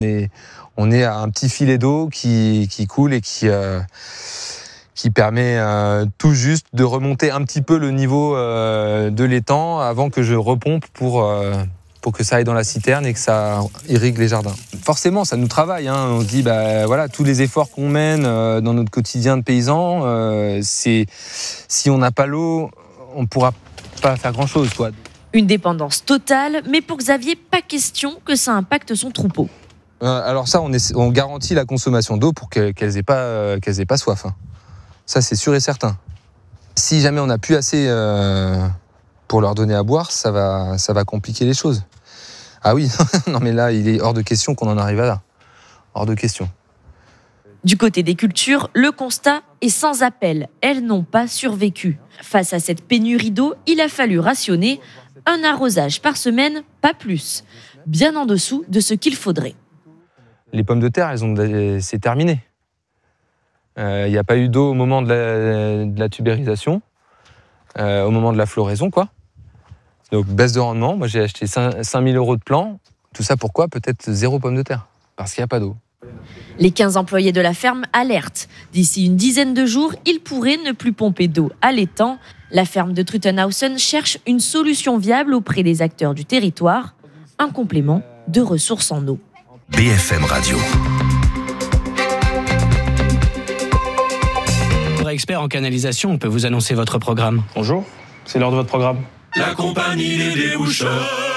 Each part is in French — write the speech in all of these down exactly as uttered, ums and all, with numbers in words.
Et on est à un petit filet d'eau qui, qui coule et qui, euh, qui permet euh, tout juste de remonter un petit peu le niveau euh, de l'étang avant que je repompe pour, euh, pour que ça aille dans la citerne et que ça irrigue les jardins. Forcément, ça nous travaille. Hein. On se dit, bah, voilà, tous les efforts qu'on mène euh, dans notre quotidien de paysan, euh, c'est, si on n'a pas l'eau, on ne pourra pas faire grand-chose, quoi. Une dépendance totale, mais pour Xavier, pas question que ça impacte son troupeau. Euh, alors ça, on, est, on garantit la consommation d'eau pour que, qu'elles n'aient pas, euh, qu'elles aient pas soif. Hein. Ça, c'est sûr et certain. Si jamais on n'a plus assez euh, pour leur donner à boire, ça va, ça va compliquer les choses. Ah oui, non mais là, il est hors de question qu'on en arrive à là. Hors de question. Du côté des cultures, le constat est sans appel. Elles n'ont pas survécu. Face à cette pénurie d'eau, il a fallu rationner un arrosage par semaine, pas plus. Bien en dessous de ce qu'il faudrait. Les pommes de terre, elles ont, c'est terminé. Il euh, n'y a pas eu d'eau au moment de la, de la tubérisation, euh, au moment de la floraison, quoi. Donc baisse de rendement. Moi, j'ai acheté cinq mille euros de plan. Tout ça pourquoi ? Peut-être zéro pomme de terre, parce qu'il n'y a pas d'eau. Les quinze employés de la ferme alertent. D'ici une dizaine de jours, ils pourraient ne plus pomper d'eau à l'étang. La ferme de Truttenhausen cherche une solution viable auprès des acteurs du territoire, un complément de ressources en eau. B F M Radio. Pour expert en canalisation, on peut vous annoncer votre programme. Bonjour, c'est l'heure de votre programme. La compagnie des déboucheurs.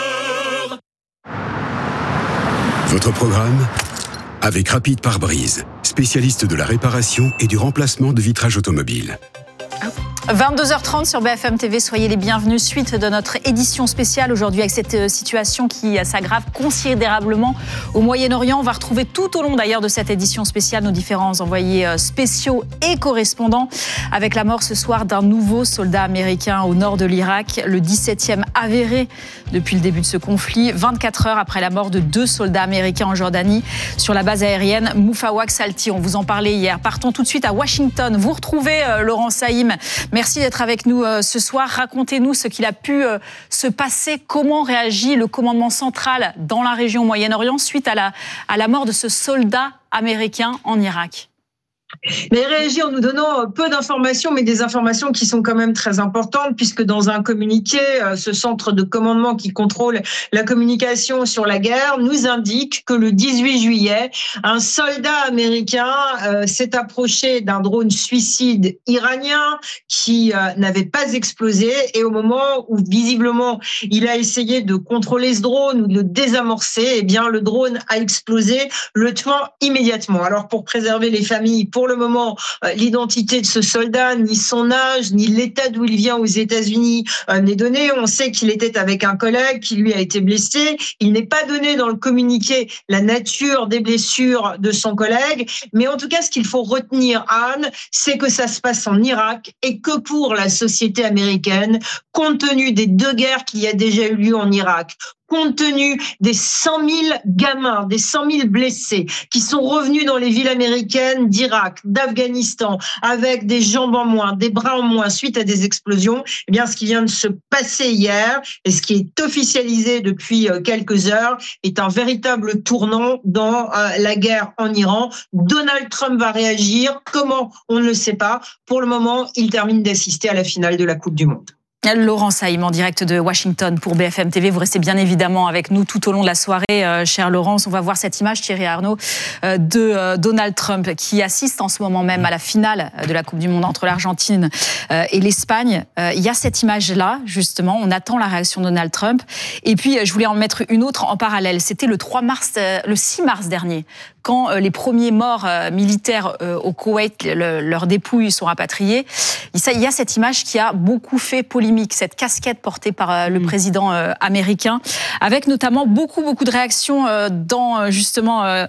Votre programme avec Rapide Pare-Brise, spécialiste de la réparation et du remplacement de vitrage automobile. vingt-deux heures trente sur B F M T V, soyez les bienvenus. Suite de notre édition spéciale aujourd'hui avec cette situation qui s'aggrave considérablement au Moyen-Orient. On va retrouver tout au long d'ailleurs de cette édition spéciale nos différents envoyés spéciaux et correspondants avec la mort ce soir d'un nouveau soldat américain au nord de l'Irak, le dix-septième avéré depuis le début de ce conflit, vingt-quatre heures après la mort de deux soldats américains en Jordanie sur la base aérienne Mufawak Salti. On vous en parlait hier. Partons tout de suite à Washington. Vous retrouvez euh, Laurent Saïm. Merci d'être avec nous euh, ce soir. Racontez-nous ce qu'il a pu euh, se passer. Comment réagit le commandement central dans la région Moyen-Orient suite à la, à la mort de ce soldat américain en Irak ? Mais il réagit en nous donnant peu d'informations, mais des informations qui sont quand même très importantes, puisque dans un communiqué, ce centre de commandement qui contrôle la communication sur la guerre nous indique que le dix-huit juillet, un soldat américain euh, s'est approché d'un drone suicide iranien qui euh, n'avait pas explosé, et au moment où visiblement il a essayé de contrôler ce drone ou de le désamorcer, eh bien le drone a explosé, le tuant immédiatement. Alors pour préserver les familles, pour le moment, l'identité de ce soldat, ni son âge, ni l'état d'où il vient aux États-Unis euh, n'est donné. On sait qu'il était avec un collègue qui lui a été blessé. Il n'est pas donné dans le communiqué la nature des blessures de son collègue. Mais en tout cas, ce qu'il faut retenir, Anne, c'est que ça se passe en Irak et que pour la société américaine, compte tenu des deux guerres qu'il y a déjà eu lieu en Irak, compte tenu des cent mille gamins, des cent mille blessés qui sont revenus dans les villes américaines d'Irak, d'Afghanistan, avec des jambes en moins, des bras en moins suite à des explosions, eh bien, ce qui vient de se passer hier et ce qui est officialisé depuis quelques heures est un véritable tournant dans la guerre en Iran. Donald Trump va réagir. Comment ? On ne le sait pas. Pour le moment, il termine d'assister à la finale de la Coupe du Monde. Laurent Saïm en direct de Washington pour B F M T V. Vous restez bien évidemment avec nous tout au long de la soirée, euh, cher Laurence. On va voir cette image, Thierry Arnaud, euh, de euh, Donald Trump qui assiste en ce moment même à la finale de la Coupe du Monde entre l'Argentine euh, et l'Espagne. Euh, il y a cette image-là, justement. On attend la réaction de Donald Trump. Et puis, je voulais en mettre une autre en parallèle. C'était le trois mars, euh, le six mars dernier, quand euh, les premiers morts euh, militaires euh, au Koweït, le, leurs dépouilles sont rapatriées. Il y a cette image qui a beaucoup fait polémique, cette casquette portée par euh, le mmh. président euh, américain, avec notamment beaucoup, beaucoup de réactions euh, dans euh, justement euh,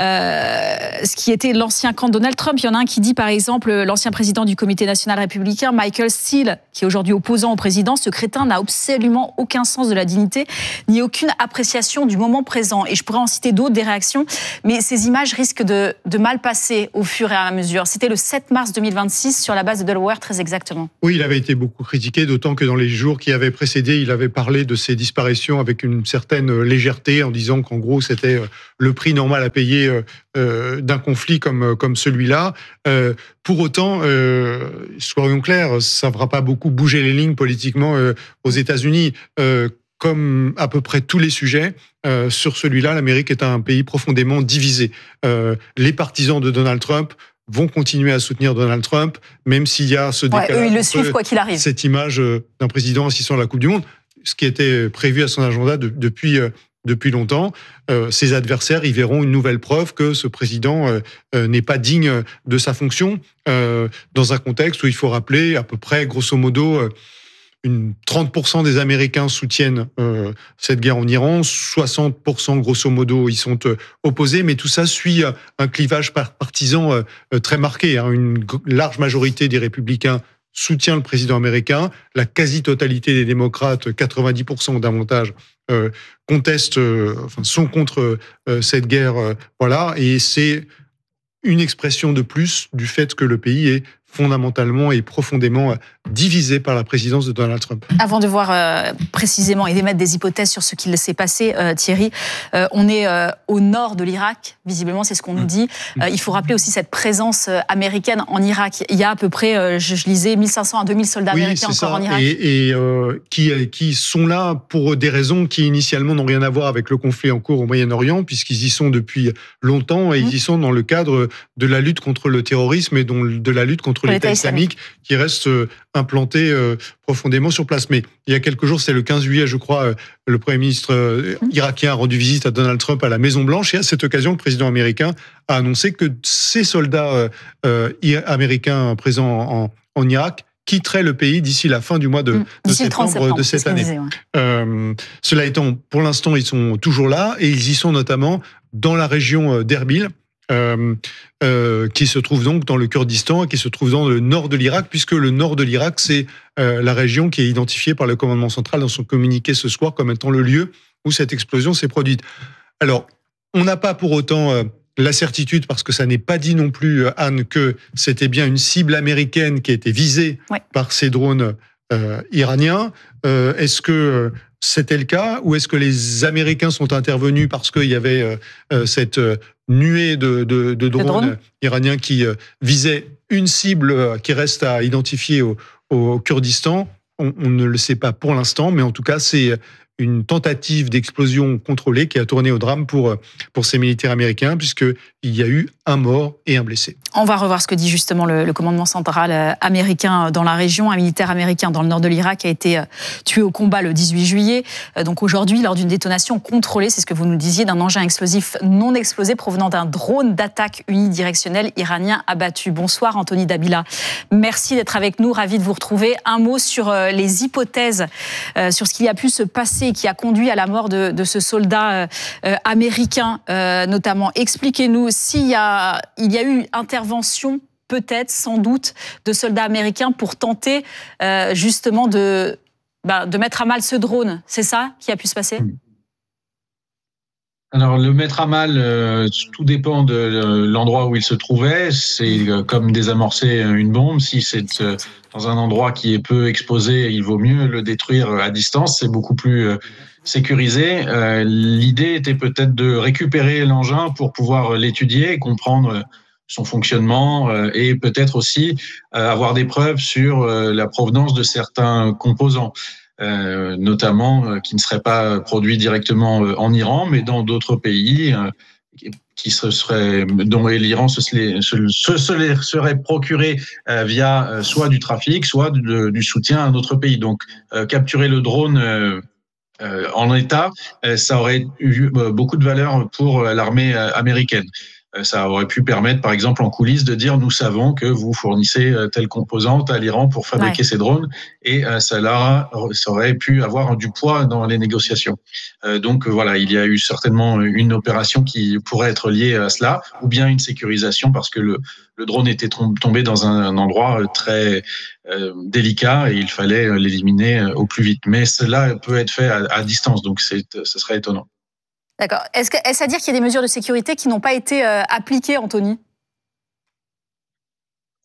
euh, ce qui était l'ancien camp de Donald Trump. Il y en a un qui dit, par exemple, l'ancien président du Comité national républicain, Michael Steele, qui est aujourd'hui opposant au président, ce crétin n'a absolument aucun sens de la dignité, ni aucune appréciation du moment présent. Et je pourrais en citer d'autres, des réactions, mais ces images risquent de, de mal passer au fur et à mesure. C'était le sept mars deux mille vingt-six, sur la base de Delaware, très exactement. Oui, il avait été beaucoup critiqué, d'autant d'autant que dans les jours qui avaient précédé, il avait parlé de ces disparitions avec une certaine légèreté, en disant qu'en gros, c'était le prix normal à payer euh, d'un conflit comme, comme celui-là. Euh, pour autant, euh, soyons clairs, ça ne fera pas beaucoup bouger les lignes politiquement euh, aux États-Unis. Euh, Comme à peu près tous les sujets, euh, sur celui-là, l'Amérique est un pays profondément divisé. Euh, les partisans de Donald Trump vont continuer à soutenir Donald Trump, même s'il y a ce décalage. Ouais, eux, ils le suivent quoi qu'il arrive. Cette image d'un président assistant à la Coupe du Monde, ce qui était prévu à son agenda de, depuis, euh, depuis longtemps. Euh, ses adversaires y verront une nouvelle preuve que ce président euh, euh, n'est pas digne de sa fonction, euh, dans un contexte où il faut rappeler à peu près, grosso modo, euh, Une trente pour cent des Américains soutiennent euh, cette guerre en Iran, soixante pour cent grosso modo y sont euh, opposés, mais tout ça suit euh, un clivage partisan euh, très marqué. Hein. Une large majorité des républicains soutient le président américain, la quasi-totalité des démocrates, quatre-vingt-dix pour cent ou davantage, euh, contestent, euh, enfin, sont contre euh, cette guerre. Euh, voilà, et c'est une expression de plus du fait que le pays est fondamentalement et profondément divisé par la présidence de Donald Trump. Avant de voir euh, précisément et d'émettre des hypothèses sur ce qu'il s'est passé, euh, Thierry, euh, on est euh, au nord de l'Irak, visiblement c'est ce qu'on nous dit. Euh, il faut rappeler aussi cette présence euh, américaine en Irak. Il y a à peu près, euh, je, je lisais, mille cinq cents à deux mille soldats oui, américains encore ça. en Irak. Et, et euh, qui, qui sont là pour des raisons qui initialement n'ont rien à voir avec le conflit en cours au Moyen-Orient, puisqu'ils y sont depuis longtemps et mmh. ils y sont dans le cadre de la lutte contre le terrorisme et de la lutte contre l'État islamique, qui reste implanté euh, profondément sur place. Mais il y a quelques jours, c'est le quinze juillet, je crois, euh, le Premier ministre euh, irakien a rendu visite à Donald Trump à la Maison-Blanche, et à cette occasion, le président américain a annoncé que ces soldats euh, américains présents en, en Irak quitteraient le pays d'ici la fin du mois de, mmh. de septembre, septembre de cette année. Disait, ouais. euh, cela étant, pour l'instant, ils sont toujours là, et ils y sont notamment dans la région d'Erbil, Euh, euh, qui se trouve donc dans le Kurdistan et qui se trouve dans le nord de l'Irak, puisque le nord de l'Irak, c'est euh, la région qui est identifiée par le commandement central dans son communiqué ce soir comme étant le lieu où cette explosion s'est produite. Alors, on n'a pas pour autant euh, la certitude, parce que ça n'est pas dit non plus, Anne, que c'était bien une cible américaine qui a été visée ouais. par ces drones euh, iraniens. Euh, est-ce que euh, c'était le cas, ou est-ce que les Américains sont intervenus parce qu'il y avait euh, cette euh, nuée de, de, de drones drone. iraniens qui euh, visaient une cible euh, qui reste à identifier au, au Kurdistan? on, on ne le sait pas pour l'instant, mais en tout cas, c'est une tentative d'explosion contrôlée qui a tourné au drame pour, pour ces militaires américains, puisqu'il y a eu un mort et un blessé. On va revoir ce que dit justement le, le commandement central américain dans la région. Un militaire américain dans le nord de l'Irak a été tué au combat le dix-huit juillet. Donc aujourd'hui, lors d'une détonation contrôlée, c'est ce que vous nous disiez, d'un engin explosif non explosé provenant d'un drone d'attaque unidirectionnel iranien abattu. Bonsoir Anthony Dabila. Merci d'être avec nous, ravi de vous retrouver. Un mot sur les hypothèses, sur ce qui a pu se passer qui a conduit à la mort de, de ce soldat euh, américain, euh, notamment. Expliquez-nous s'il y a, il y a eu intervention, peut-être, sans doute, de soldats américains pour tenter euh, justement de, bah, de mettre à mal ce drone. C'est ça qui a pu se passer ? Alors, le mettre à mal, euh, tout dépend de l'endroit où il se trouvait. C'est euh, comme désamorcer une bombe. Si c'est euh, dans un endroit qui est peu exposé, il vaut mieux le détruire à distance. C'est beaucoup plus euh, sécurisé. Euh, l'idée était peut-être de récupérer l'engin pour pouvoir l'étudier et comprendre son fonctionnement euh, et peut-être aussi euh, avoir des preuves sur euh, la provenance de certains composants. Euh, notamment euh, qui ne seraient pas produits directement euh, en Iran, mais dans d'autres pays euh, qui se seraient, dont l'Iran se, se, se, se les serait procuré euh, via euh, soit du trafic, soit de, du soutien à un autre pays. Donc, euh, capturer le drone euh, euh, en état, euh, ça aurait eu euh, beaucoup de valeur pour euh, l'armée euh, américaine. Ça aurait pu permettre, par exemple, en coulisses, de dire « nous savons que vous fournissez telle composante à l'Iran pour fabriquer ouais. ces drones » et ça, là, ça aurait pu avoir du poids dans les négociations. Donc voilà, il y a eu certainement une opération qui pourrait être liée à cela, ou bien une sécurisation parce que le, le drone était tombé dans un, un endroit très euh, délicat et il fallait l'éliminer au plus vite. Mais cela peut être fait à, à distance, donc c'est, ce serait étonnant. D'accord. Est-ce, que, est-ce à dire qu'il y a des mesures de sécurité qui n'ont pas été euh, appliquées, Anthony ?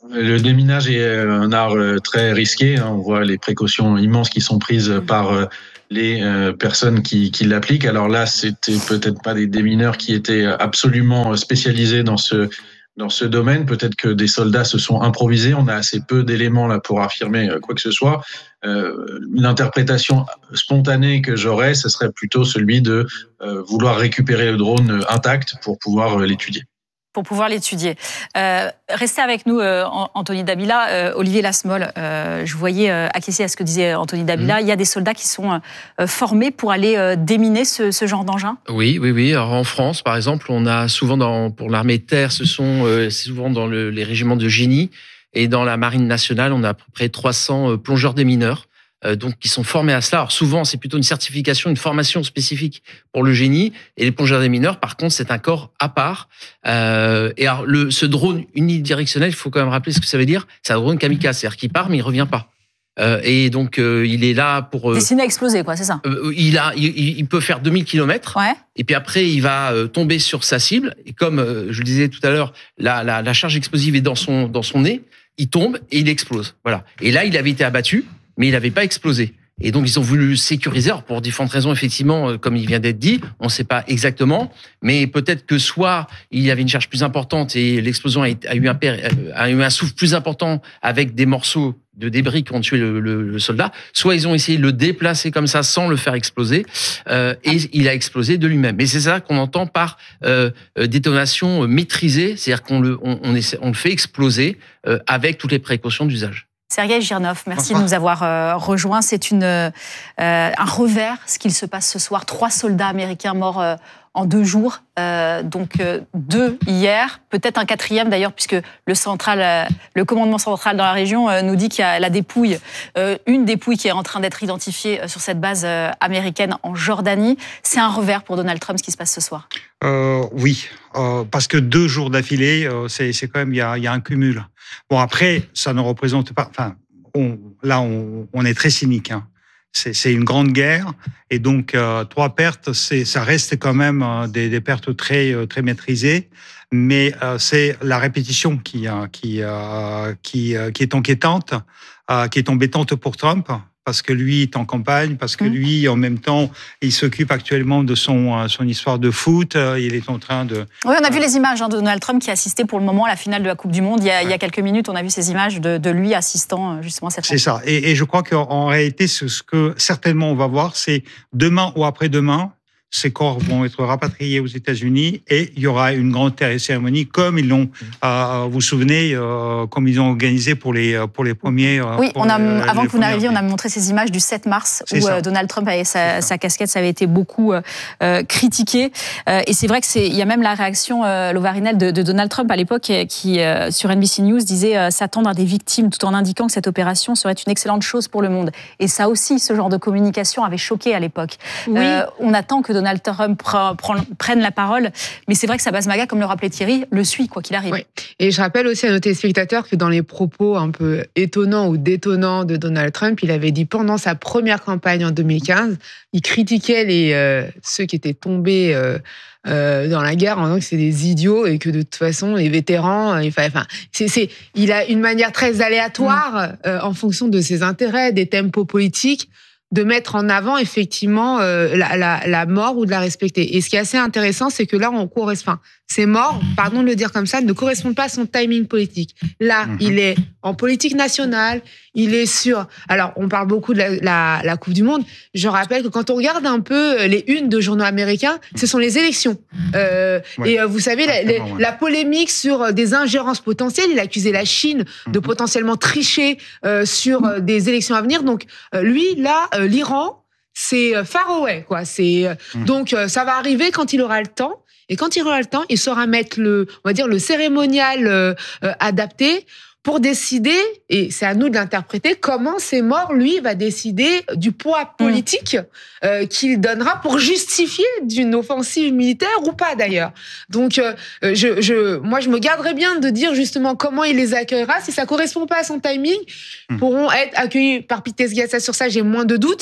Le déminage est un art très risqué. On voit les précautions immenses qui sont prises par les personnes qui, qui l'appliquent. Alors là, c'était peut-être pas des démineurs qui étaient absolument spécialisés dans ce dans ce domaine. Peut-être que des soldats se sont improvisés. On a assez peu d'éléments là pour affirmer quoi que ce soit. Euh, l'interprétation spontanée que j'aurais, ce serait plutôt celui de euh, vouloir récupérer le drone intact pour pouvoir l'étudier. Pour pouvoir l'étudier. Euh, restez avec nous, euh, Anthony Dabila. Euh, Olivier Lasmole, euh, je voyais euh, acquiescer à ce que disait Anthony Dabila. Mmh. Il y a des soldats qui sont euh, formés pour aller euh, déminer ce, ce genre d'engin ? Oui, oui, oui. Alors, en France, par exemple, on a souvent, dans, pour l'armée de terre, ce sont euh, souvent dans le, les régiments de génie. Et dans la marine nationale, on a à peu près trois cents euh, plongeurs démineurs. Euh, donc qui sont formés à cela. Alors souvent, c'est plutôt une certification, une formation spécifique pour le génie. Et les plongeurs démineurs, par contre, c'est un corps à part. Euh, et alors, le, ce drone unidirectionnel, il faut quand même rappeler ce que ça veut dire. C'est un drone kamikaze, c'est-à-dire qu'il part, mais il revient pas. Euh, et donc, euh, il est là pour... Euh, destiné à exploser, quoi, c'est ça. euh, il, a, il, il peut faire deux mille kilomètres. Ouais. Et puis après, il va euh, tomber sur sa cible. Et comme euh, je le disais tout à l'heure, la, la, la charge explosive est dans son, dans son nez. Il tombe et il explose. Voilà. Et là, il avait été abattu, mais il n'avait pas explosé. Et donc, ils ont voulu sécuriser, alors pour différentes raisons, effectivement, comme il vient d'être dit, on ne sait pas exactement, mais peut-être que soit il y avait une charge plus importante et l'explosion a, a, eu un, a eu un souffle plus important avec des morceaux de débris qui ont tué le, le, le soldat, soit ils ont essayé de le déplacer comme ça sans le faire exploser, euh, et il a explosé de lui-même. Et c'est ça qu'on entend par euh, détonation maîtrisée, c'est-à-dire qu'on le, on, on, essaie, on le fait exploser euh, avec toutes les précautions d'usage. Sergueï Girnov, merci de nous avoir euh, rejoints. C'est une, euh, un revers, ce qu'il se passe ce soir. Trois soldats américains morts euh, en deux jours, euh, donc euh, deux hier, peut-être un quatrième d'ailleurs, puisque le, central, euh, le commandement central dans la région euh, nous dit qu'il y a la dépouille, euh, une dépouille qui est en train d'être identifiée sur cette base euh, américaine en Jordanie. C'est un revers pour Donald Trump, ce qui se passe ce soir. Euh, oui, euh, parce que deux jours d'affilée, euh, c'est, c'est quand même, il y a, y a un cumul. Bon, après, ça ne représente pas... Enfin, on, là, on, on est très cynique, hein. C'est, c'est une grande guerre, et donc euh, trois pertes, c'est, ça reste quand même euh, des, des pertes très très maîtrisées, mais euh, c'est la répétition qui euh, qui euh, qui, euh, qui est inquiétante, euh, qui est embêtante pour Trump. Parce que lui est en campagne, parce que lui, en même temps, il s'occupe actuellement de son, son histoire de foot. Il est en train de... Oui, on a vu les images hein, de Donald Trump qui assistait pour le moment à la finale de la Coupe du Monde. Il y a, ouais. il y a quelques minutes, on a vu ces images de, de lui assistant justement à cette C'est ça. Et, et je crois qu'en réalité, ce, ce que certainement on va voir, c'est demain ou après-demain, ces corps vont être rapatriés aux États-Unis et il y aura une grande cérémonie comme ils l'ont, euh, vous vous souvenez, euh, comme ils ont organisé pour les pour les premiers. Euh, oui, on a, les, avant les que vous n'arriviez, on a montré ces images du sept mars c'est où ça. Donald Trump avait sa, sa casquette, ça avait été beaucoup euh, critiqué. Euh, et c'est vrai que c'est, il y a même la réaction euh, Lovarinel de, de Donald Trump à l'époque qui euh, sur N B C News disait euh, s'attendre à des victimes tout en indiquant que cette opération serait une excellente chose pour le monde. Et ça aussi, ce genre de communication avait choqué à l'époque. Oui. Euh, on attend que Donald Trump prenne la parole, mais c'est vrai que Sabaz Maga, comme le rappelait Thierry, le suit quoi qu'il arrive. Oui. Et je rappelle aussi à nos téléspectateurs que dans les propos un peu étonnants ou détonnants de Donald Trump, il avait dit pendant sa première campagne en deux mille quinze, il critiquait les, euh, ceux qui étaient tombés euh, euh, dans la guerre en disant que c'est des idiots et que de toute façon, les vétérans, il fallait, enfin, c'est, c'est, il a une manière très aléatoire mmh. euh, en fonction de ses intérêts, des tempos politiques, de mettre en avant effectivement euh, la, la, la mort ou de la respecter. Et ce qui est assez intéressant, c'est que là, on correspond. Ces morts, pardon de le dire comme ça, ne correspondent pas à son timing politique. Là, mmh. il est en politique nationale, il est sur... Alors, on parle beaucoup de la, la, la Coupe du Monde. Je rappelle que quand on regarde un peu les unes de journaux américains, ce sont les élections. Euh, ouais. Et euh, vous savez, la, les, ouais. la polémique sur des ingérences potentielles, il accusait la Chine mmh. de potentiellement tricher euh, sur euh, des élections à venir. Donc, euh, lui, là, euh, l'Iran, c'est far away, quoi. C'est, mmh. Donc, euh, ça va arriver quand il aura le temps. Et quand il aura le temps, il saura mettre le, on va dire, le cérémonial euh, euh, adapté pour décider, et c'est à nous de l'interpréter, comment ces morts, lui, va décider du poids politique mmh. euh, qu'il donnera pour justifier d'une offensive militaire ou pas, d'ailleurs. Donc, euh, je, je, moi, je me garderais bien de dire justement comment il les accueillera. Si ça correspond pas à son timing, mmh. pourront être accueillis par Pete Sgassa. Sur ça, j'ai moins de doutes.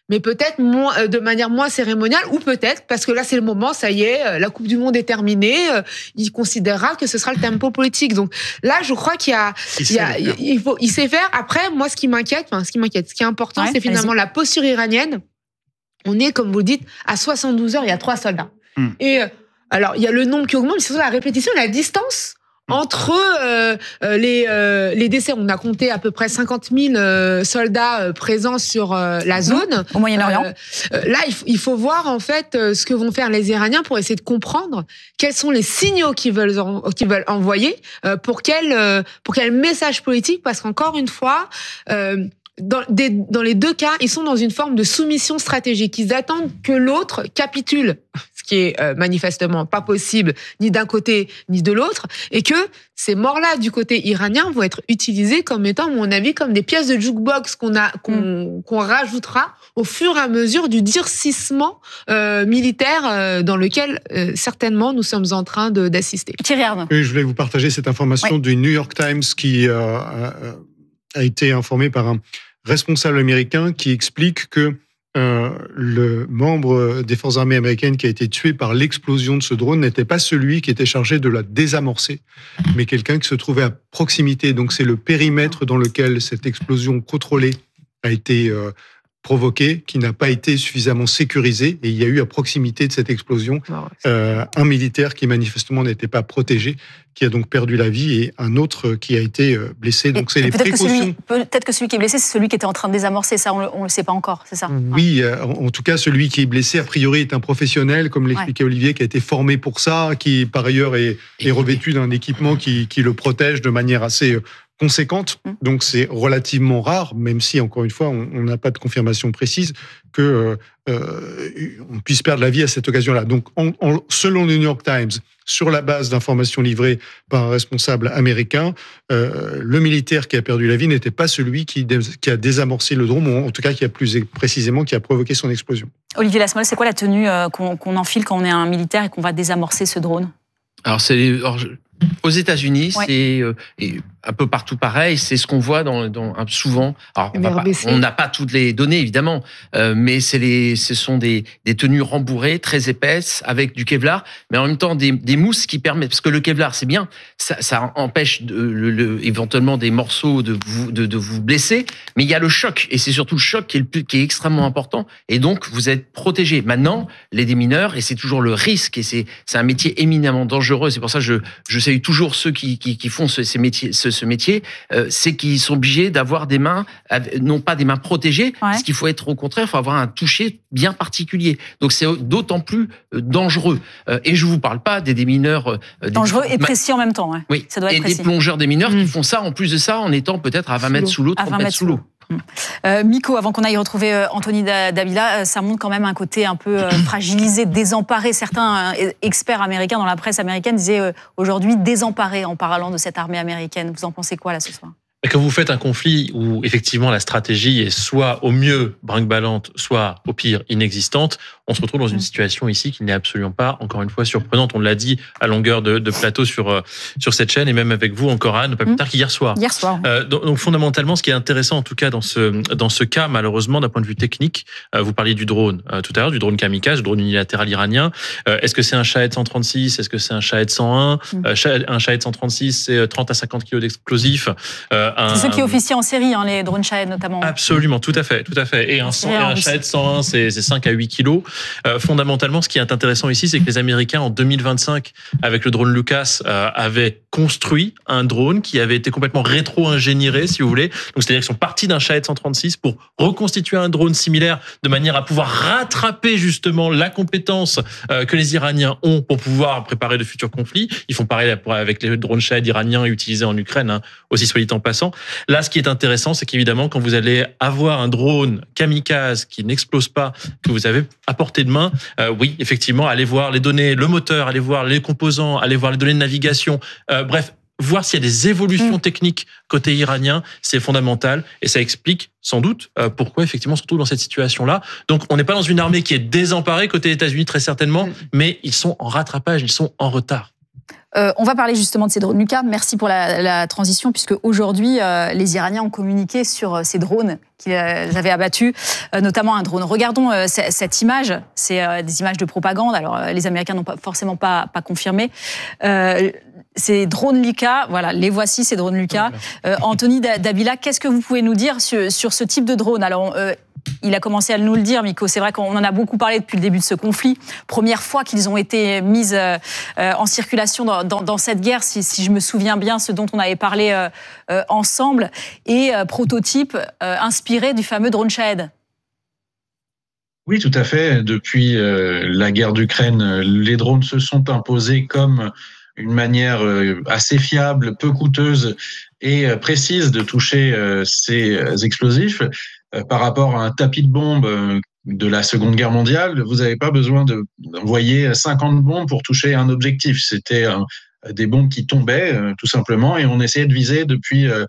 mais peut-être moins, de manière moins cérémoniale, ou peut-être, parce que là c'est le moment, ça y est, la Coupe du Monde est terminée, il considérera que ce sera le tempo politique. Donc là, je crois qu'il y a, il, il, y a, il, faut, il sait faire. Après, moi, ce qui m'inquiète, enfin, ce qui m'inquiète, ce qui est important, ouais, c'est finalement vas-y. La posture iranienne. On est, comme vous le dites, à soixante-douze heures, il y a trois soldats. Hum. Et alors, il y a le nombre qui augmente, mais c'est surtout la répétition, la distance entre euh, les, euh, les décès. On a compté à peu près cinquante mille euh, soldats euh, présents sur euh, la zone. Au Moyen-Orient. Euh, là, il faut, il faut voir en fait euh, ce que vont faire les Iraniens pour essayer de comprendre quels sont les signaux qu'ils veulent, en, qu'ils veulent envoyer euh, pour, quel, euh, pour quel message politique, parce qu'encore une fois... Euh, Dans, des, dans les deux cas, ils sont dans une forme de soumission stratégique. Ils attendent que l'autre capitule, ce qui est euh, manifestement pas possible ni d'un côté ni de l'autre, et que ces morts-là du côté iranien vont être utilisées comme étant, à mon avis, comme des pièces de jukebox qu'on a, qu'on, qu'on rajoutera au fur et à mesure du durcissement euh, militaire euh, dans lequel euh, certainement nous sommes en train de, d'assister. Thierry Arnaud. Oui, je voulais vous partager cette information oui. du New York Times qui euh, a, a été informé par un responsable américain qui explique que euh, le membre des forces armées américaines qui a été tué par l'explosion de ce drone n'était pas celui qui était chargé de la désamorcer, mais quelqu'un qui se trouvait à proximité. Donc c'est le périmètre dans lequel cette explosion contrôlée a été euh, provoquée, qui n'a pas été suffisamment sécurisé, et il y a eu à proximité de cette explosion euh, un militaire qui manifestement n'était pas protégé, qui a donc perdu la vie, et un autre qui a été blessé. Donc c'est les peut-être précautions. Que celui, peut-être que celui qui est blessé, c'est celui qui était en train de désamorcer, ça on ne le sait pas encore, c'est ça? Oui, en tout cas celui qui est blessé a priori est un professionnel, comme l'expliquait ouais. Olivier, qui a été formé pour ça, qui par ailleurs est, est revêtu d'un équipement qui, qui le protège de manière assez conséquente, donc c'est relativement rare, même si, encore une fois, on n'a pas de confirmation précise, que euh, on puisse perdre la vie à cette occasion-là. Donc, en, en, selon le New York Times, sur la base d'informations livrées par un responsable américain, euh, le militaire qui a perdu la vie n'était pas celui qui, dé, qui a désamorcé le drone, ou en tout cas qui a plus précisément qui a provoqué son explosion. Olivier Lasmole, c'est quoi la tenue euh, qu'on, qu'on enfile quand on est un militaire et qu'on va désamorcer ce drone? Alors, c'est les, alors je, aux États-Unis, ouais. c'est euh, et un peu partout pareil. C'est ce qu'on voit dans, dans souvent. Alors, on n'a pas, pas toutes les données évidemment, euh, mais c'est les, ce sont des, des tenues rembourrées, très épaisses, avec du Kevlar, mais en même temps des, des mousses qui permettent, parce que le Kevlar c'est bien, ça, ça empêche de, le, le, éventuellement des morceaux de vous, de, de vous blesser, mais il y a le choc, et c'est surtout le choc qui est, le plus, qui est extrêmement important, et donc vous êtes protégé. Maintenant, les démineurs, et c'est toujours le risque, et c'est, c'est un métier éminemment dangereux. C'est pour ça que je, je salue toujours ceux qui, qui, qui font ce, ces métiers, ce, ce métier, euh, c'est qu'ils sont obligés d'avoir des mains, non pas des mains protégées, ouais. parce qu'il faut être au contraire, il faut avoir un toucher bien particulier. Donc c'est d'autant plus dangereux. Euh, et je vous parle pas des démineurs euh, dangereux des... et précis en même temps. Ouais. Oui. Ça doit être et précis. Des plongeurs démineurs mmh. qui font ça en plus de ça en étant peut-être à vingt mètres sous l'eau, trente mètres sous l'eau. Euh, Miko, avant qu'on aille retrouver euh, Anthony Davila, euh, ça montre quand même un côté un peu euh, fragilisé, désemparé. Certains euh, experts américains dans la presse américaine disaient euh, aujourd'hui désemparé en parlant de cette armée américaine. Vous en pensez quoi là ce soir? Quand vous faites un conflit où effectivement la stratégie est soit au mieux brinque-ballante, soit au pire inexistante, on se retrouve dans une situation ici qui n'est absolument pas, encore une fois, surprenante. On l'a dit à longueur de, de plateau sur sur cette chaîne et même avec vous encore Anne, pas plus tard qu'hier soir. Hier soir. Euh, donc, donc fondamentalement, ce qui est intéressant en tout cas dans ce dans ce cas, malheureusement d'un point de vue technique, euh, vous parliez du drone euh, tout à l'heure, du drone kamikaze, du drone unilatéral iranien. Euh, est-ce que c'est un Shahed cent trente-six? Est-ce que c'est un Shahed cent un? mm. euh, Un Shahed cent trente-six, c'est trente à cinquante kilos d'explosifs. Euh, un, c'est ceux qui officient en série, hein, les drones Shahed notamment. Absolument, tout à fait, tout à fait. Et un, cent, et un Shahed cent un, c'est, c'est cinq à huit kilos. Euh, fondamentalement, ce qui est intéressant ici, c'est que les Américains, en deux mille vingt-cinq, avec le drone Lucas, euh, avaient construit un drone qui avait été complètement rétro-ingénieré, si vous voulez. Donc, c'est-à-dire qu'ils sont partis d'un Shahed cent trente-six pour reconstituer un drone similaire de manière à pouvoir rattraper justement la compétence euh, que les Iraniens ont pour pouvoir préparer de futurs conflits. Ils font pareil avec les drones Shahed iraniens utilisés en Ukraine, hein, aussi soit dit en passant. Là, ce qui est intéressant, c'est qu'évidemment, quand vous allez avoir un drone kamikaze qui n'explose pas, que vous avez à portée de main, euh, oui, effectivement, allez voir les données, le moteur, allez voir les composants, allez voir les données de navigation, euh, bref, voir s'il y a des évolutions mmh. techniques côté iranien, c'est fondamental et ça explique sans doute euh, pourquoi effectivement on se retrouve dans cette situation-là. Donc on n'est pas dans une armée qui est désemparée côté États-Unis très certainement, mmh. mais ils sont en rattrapage, ils sont en retard. Euh, on va parler justement de ces drones. Lucas, merci pour la, la transition, puisque aujourd'hui, euh, les Iraniens ont communiqué sur euh, ces drones qu'ils euh, avaient abattus, euh, notamment un drone. Regardons euh, c- cette image. C'est euh, des images de propagande. Alors, euh, les Américains n'ont pas, forcément pas, pas confirmé. Euh, ces drones Lucas, voilà, les voici, ces drones Lucas. Euh, Anthony Dabila, qu'est-ce que vous pouvez nous dire sur, sur ce type de drone? Alors, euh, il a commencé à nous le dire, Miko. C'est vrai qu'on en a beaucoup parlé depuis le début de ce conflit. Première fois qu'ils ont été mis euh, en circulation dans, dans, dans cette guerre, si, si je me souviens bien, ce dont on avait parlé euh, euh, ensemble, et euh, prototype euh, inspiré du fameux drone Shahed. Oui, tout à fait. Depuis euh, la guerre d'Ukraine, les drones se sont imposés comme une manière euh, assez fiable, peu coûteuse et euh, précise de toucher euh, ces explosifs. Par rapport à un tapis de bombes de la Seconde Guerre mondiale, vous n'avez pas besoin de, d'envoyer cinquante bombes pour toucher un objectif. C'était un, des bombes qui tombaient, tout simplement, et on essayait de viser depuis euh,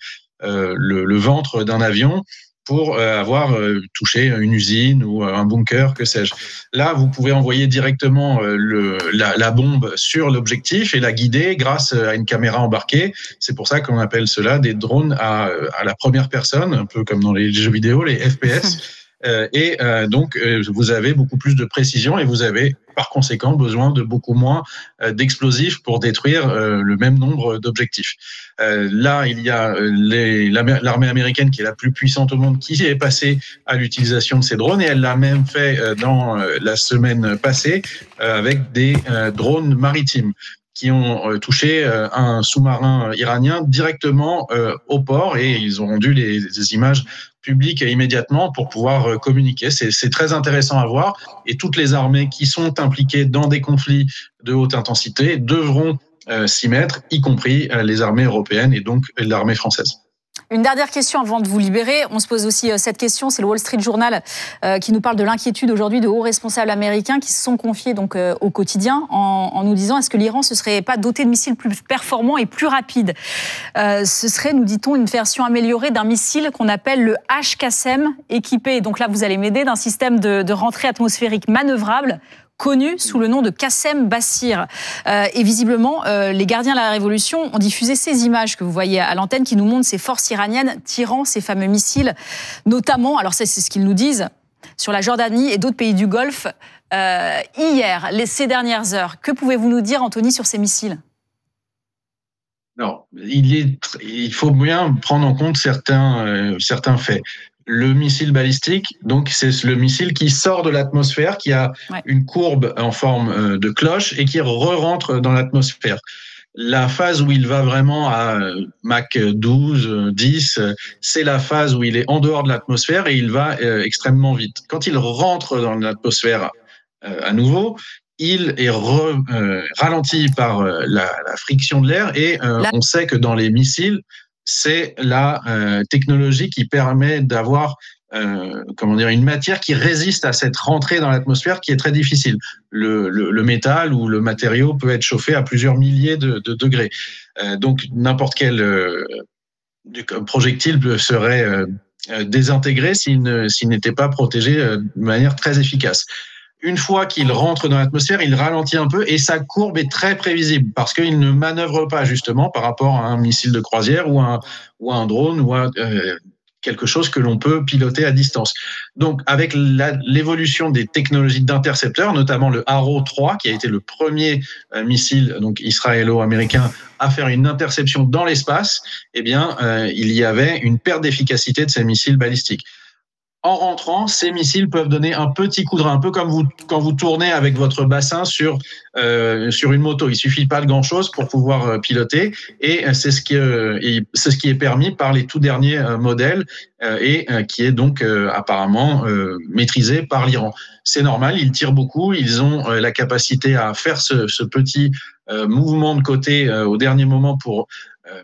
le, le ventre d'un avion pour euh, avoir euh, touché une usine ou un bunker, que sais-je. Là, vous pouvez envoyer directement euh, le, la, la bombe sur l'objectif et la guider grâce à une caméra embarquée. C'est pour ça qu'on appelle cela des drones à, à la première personne, un peu comme dans les jeux vidéo, les F P S. Euh, et euh, donc, euh, vous avez beaucoup plus de précision et vous avez, par conséquent, besoin de beaucoup moins euh, d'explosifs pour détruire euh, le même nombre d'objectifs. Euh, là, il y a les, l'armée américaine qui est la plus puissante au monde qui est passée à l'utilisation de ces drones, et elle l'a même fait euh, dans euh, la semaine passée euh, avec des euh, drones maritimes qui ont euh, touché euh, un sous-marin iranien directement euh, au port, et ils ont rendu les, les images publiques immédiatement pour pouvoir euh, communiquer. C'est, c'est très intéressant à voir, et toutes les armées qui sont impliquées dans des conflits de haute intensité devront euh, s'y mettre, y compris euh, les armées européennes et donc l'armée française. Une dernière question avant de vous libérer. On se pose aussi cette question, c'est le Wall Street Journal euh, qui nous parle de l'inquiétude aujourd'hui de hauts responsables américains qui se sont confiés donc, euh, au quotidien en, en nous disant est-ce que l'Iran ne se serait pas doté de missiles plus performants et plus rapides. Euh, ce serait, nous dit-on, une version améliorée d'un missile qu'on appelle le H-Qassem, équipé, donc là vous allez m'aider, d'un système de, de rentrée atmosphérique manœuvrable connu sous le nom de Qassem Bassir. Euh, et visiblement, euh, les gardiens de la Révolution ont diffusé ces images que vous voyez à l'antenne qui nous montrent ces forces iraniennes tirant ces fameux missiles, notamment, alors c'est, c'est ce qu'ils nous disent, sur la Jordanie et d'autres pays du Golfe, euh, hier, les, ces dernières heures. Que pouvez-vous nous dire, Anthony, sur ces missiles ? Alors, il, est, il faut bien prendre en compte certains, euh, certains faits. Le missile balistique, donc c'est le missile qui sort de l'atmosphère, qui a ouais. une courbe en forme de cloche et qui re-rentre dans l'atmosphère. La phase où il va vraiment à Mach douze, dix, c'est la phase où il est en dehors de l'atmosphère et il va extrêmement vite. Quand il rentre dans l'atmosphère à nouveau, il est re, euh, ralenti par la, la friction de l'air et euh, la... on sait que dans les missiles, c'est la euh, technologie qui permet d'avoir euh, comment dire, une matière qui résiste à cette rentrée dans l'atmosphère qui est très difficile. Le, le, le métal ou le matériau peut être chauffé à plusieurs milliers de, de degrés. Euh, donc n'importe quel euh, projectile serait euh, désintégré s'il, ne, s'il n'était pas protégé euh, de manière très efficace. Une fois qu'il rentre dans l'atmosphère, il ralentit un peu et sa courbe est très prévisible parce qu'il ne manœuvre pas justement par rapport à un missile de croisière ou un, ou un drone ou à euh, quelque chose que l'on peut piloter à distance. Donc, avec la, l'évolution des technologies d'intercepteurs, notamment le Arrow trois, qui a été le premier euh, missile donc israélo-américain à faire une interception dans l'espace, eh bien, euh, il y avait une perte d'efficacité de ces missiles balistiques. En rentrant, ces missiles peuvent donner un petit coup de rein, un peu comme vous, quand vous tournez avec votre bassin sur, euh, sur une moto. Il suffit pas de grand-chose pour pouvoir euh, piloter, et c'est ce, qui, euh, c'est ce qui est permis par les tout derniers euh, modèles euh, et euh, qui est donc euh, apparemment euh, maîtrisé par l'Iran. C'est normal, ils tirent beaucoup, ils ont euh, la capacité à faire ce, ce petit euh, mouvement de côté euh, au dernier moment pour... Euh,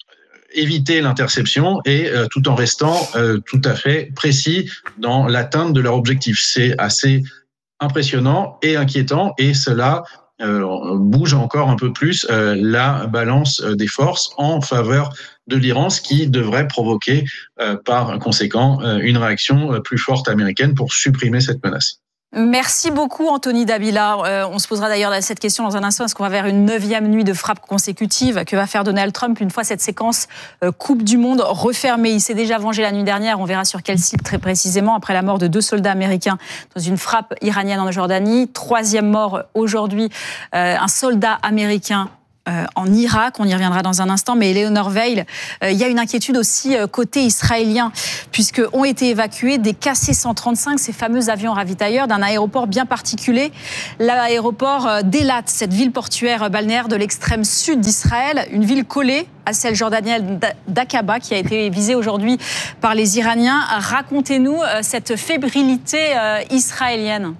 éviter l'interception et euh, tout en restant euh, tout à fait précis dans l'atteinte de leur objectif. C'est assez impressionnant et inquiétant et cela euh, bouge encore un peu plus euh, la balance des forces en faveur de l'Iran, ce qui devrait provoquer euh, par conséquent euh, une réaction plus forte américaine pour supprimer cette menace. Merci beaucoup Anthony Dabila. Euh, on se posera d'ailleurs cette question dans un instant. Est-ce qu'on va vers une neuvième nuit de frappe consécutive? Que va faire Donald Trump une fois cette séquence euh, Coupe du Monde refermée? Il s'est déjà vengé la nuit dernière. On verra sur quel site très précisément, après la mort de deux soldats américains dans une frappe iranienne en Jordanie. Troisième mort aujourd'hui, euh, un soldat américain Euh, en Irak, on y reviendra dans un instant, mais Eleanor Veil, euh, il y a une inquiétude aussi euh, côté israélien, puisque ont été évacués des K C cent trente-cinq, ces fameux avions ravitailleurs d'un aéroport bien particulier, l'aéroport euh, d'Elat, cette ville portuaire balnéaire de l'extrême sud d'Israël, une ville collée à celle jordanienne d'Aqaba qui a été visée aujourd'hui par les Iraniens. Racontez-nous euh, cette fébrilité euh, israélienne.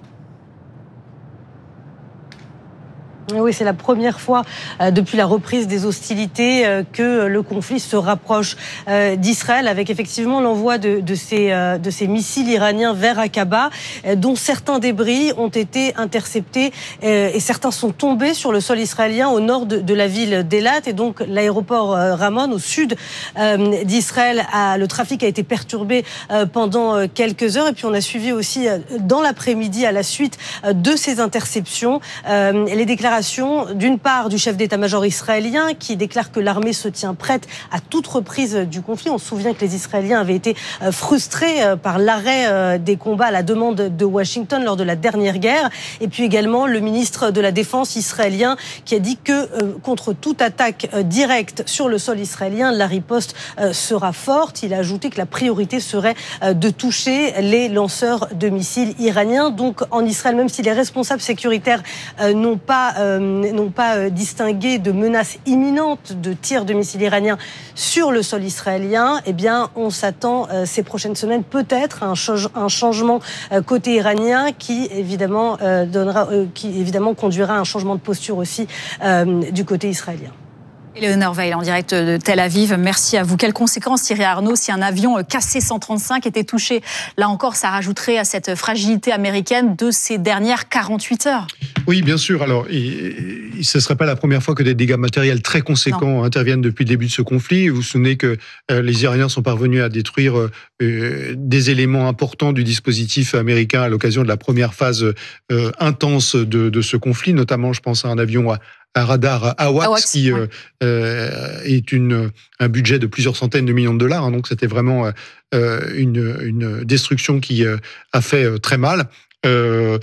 Oui, c'est la première fois euh, depuis la reprise des hostilités euh, que le conflit se rapproche euh, d'Israël, avec effectivement l'envoi de, de, ces, euh, de ces missiles iraniens vers Aqaba, euh, dont certains débris ont été interceptés euh, et certains sont tombés sur le sol israélien au nord de, de la ville d'Elat. Et donc l'aéroport euh, Ramon, au sud euh, d'Israël, a, le trafic a été perturbé euh, pendant euh, quelques heures. Et puis on a suivi aussi euh, dans l'après-midi, à la suite euh, de ces interceptions, euh, les déclarations d'une part du chef d'état-major israélien qui déclare que l'armée se tient prête à toute reprise du conflit. On se souvient que les Israéliens avaient été frustrés par l'arrêt des combats à la demande de Washington lors de la dernière guerre. Et puis également le ministre de la Défense israélien qui a dit que contre toute attaque directe sur le sol israélien, la riposte sera forte. Il a ajouté que la priorité serait de toucher les lanceurs de missiles iraniens. Donc en Israël, même si les responsables sécuritaires n'ont pas Euh, n'ont pas euh, distingué de menaces imminentes de tirs de missiles iraniens sur le sol israélien, eh bien, on s'attend euh, ces prochaines semaines peut-être à un, ch- un changement euh, côté iranien qui évidemment euh, donnera, euh, qui évidemment conduira à un changement de posture aussi euh, du côté israélien. Eleanor Veil en direct de Tel Aviv, merci à vous. Quelles conséquences, Thierry Arnaud, si un avion K C cent trente-cinq était touché? Là encore, ça rajouterait à cette fragilité américaine de ces dernières quarante-huit heures. Oui, bien sûr. Alors, il, il, ce ne serait pas la première fois que des dégâts matériels très conséquents non. interviennent depuis le début de ce conflit. Vous vous souvenez que euh, les Iraniens sont parvenus à détruire euh, des éléments importants du dispositif américain à l'occasion de la première phase euh, intense de, de ce conflit, notamment, je pense à un avion à un radar AWACS, AWACS qui ouais. euh, est une, un budget de plusieurs centaines de millions de dollars. Hein, donc c'était vraiment euh, une, une destruction qui euh, a fait euh, très mal. Euh,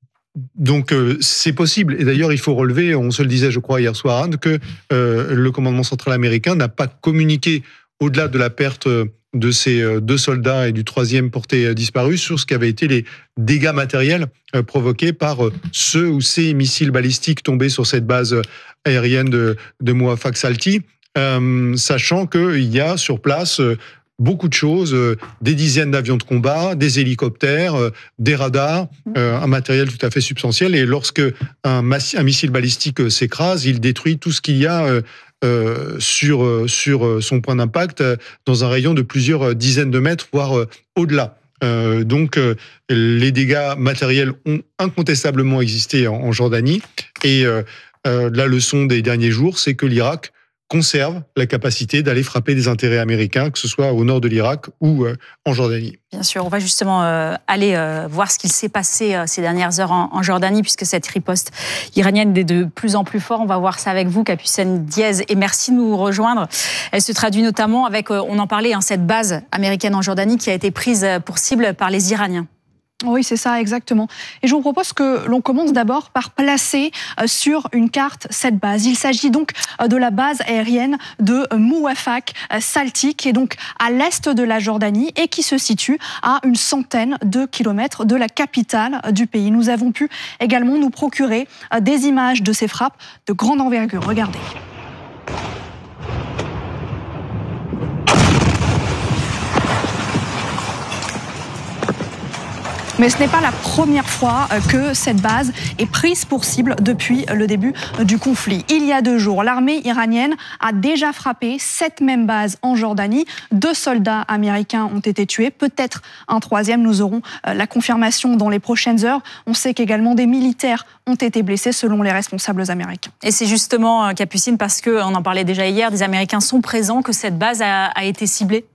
donc euh, c'est possible. Et d'ailleurs, il faut relever, on se le disait, je crois, hier soir, Anne, que euh, le commandement central américain n'a pas communiqué au-delà de la perte de ces deux soldats et du troisième porté disparu sur ce qu'avaient été les dégâts matériels provoqués par ceux ou ces missiles balistiques tombés sur cette base aérienne de, de Mouafaq Salti, euh, sachant qu'il y a sur place beaucoup de choses, des dizaines d'avions de combat, des hélicoptères, des radars, euh, un matériel tout à fait substantiel. Et lorsque un, massi- un missile balistique s'écrase, il détruit tout ce qu'il y a euh, Euh, sur, sur son point d'impact dans un rayon de plusieurs dizaines de mètres, voire euh, au-delà. Euh, donc, euh, les dégâts matériels ont incontestablement existé en, en Jordanie. Et euh, euh, la leçon des derniers jours, c'est que l'Irak conserve la capacité d'aller frapper des intérêts américains, que ce soit au nord de l'Irak ou euh, en Jordanie. Bien sûr, on va justement euh, aller euh, voir ce qu'il s'est passé euh, ces dernières heures en, en Jordanie, puisque cette riposte iranienne est de plus en plus forte. On va voir ça avec vous, Capucine Diez, et merci de nous rejoindre. Elle se traduit notamment avec, euh, on en parlait, hein, cette base américaine en Jordanie qui a été prise pour cible par les Iraniens. Oui, c'est ça, exactement. Et je vous propose que l'on commence d'abord par placer sur une carte cette base. Il s'agit donc de la base aérienne de Mouafaq Salti, qui est donc à l'est de la Jordanie et qui se situe à une centaine de kilomètres de la capitale du pays. Nous avons pu également nous procurer des images de ces frappes de grande envergure. Regardez. Mais ce n'est pas la première fois que cette base est prise pour cible depuis le début du conflit. Il y a deux jours, l'armée iranienne a déjà frappé cette même base en Jordanie. Deux soldats américains ont été tués, peut-être un troisième. Nous aurons la confirmation dans les prochaines heures. On sait qu'également des militaires ont été blessés selon les responsables américains. Et c'est justement, Capucine, parce qu'on en parlait déjà hier, des Américains sont présents, que cette base a, a été ciblée.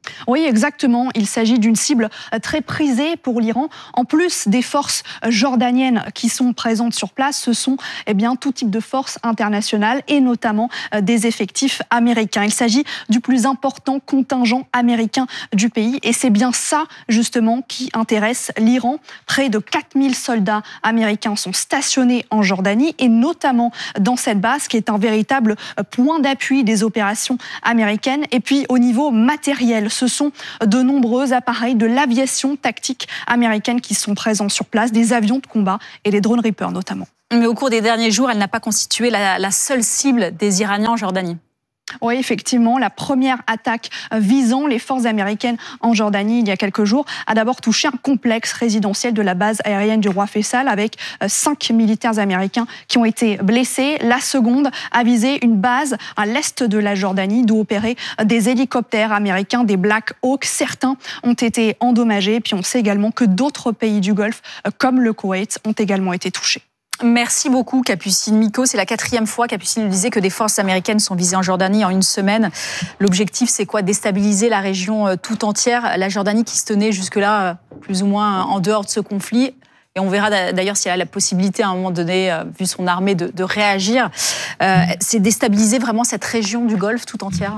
Oui, exactement. Il s'agit d'une cible très prisée pour l'Iran. En plus des forces jordaniennes qui sont présentes sur place, ce sont eh bien, tout type de forces internationales et notamment des effectifs américains. Il s'agit du plus important contingent américain du pays et c'est bien ça, justement, qui intéresse l'Iran. Près de quatre mille soldats américains sont stationnés en Jordanie et notamment dans cette base qui est un véritable point d'appui des opérations américaines. Et puis, au niveau matériel, ce sont de nombreux appareils de l'aviation tactique américaine qui sont présents sur place, des avions de combat et des drones Reaper notamment. Mais au cours des derniers jours, elle n'a pas constitué la, la seule cible des Iraniens en Jordanie. Oui, effectivement, la première attaque visant les forces américaines en Jordanie il y a quelques jours a d'abord touché un complexe résidentiel de la base aérienne du roi Faisal avec cinq militaires américains qui ont été blessés. La seconde a visé une base à l'est de la Jordanie d'où opéraient des hélicoptères américains, des Black Hawk. Certains ont été endommagés. Puis on sait également que d'autres pays du Golfe, comme le Koweït, ont également été touchés. Merci beaucoup, Capucine Miko. C'est la quatrième fois, Capucine nous disait, que des forces américaines sont visées en Jordanie en une semaine. L'objectif, c'est quoi? Déstabiliser la région tout entière. La Jordanie qui se tenait jusque-là plus ou moins en dehors de ce conflit. Et on verra d'ailleurs s'il y a la possibilité à un moment donné, vu son armée, de, de réagir. Euh, c'est déstabiliser vraiment cette région du Golfe tout entière.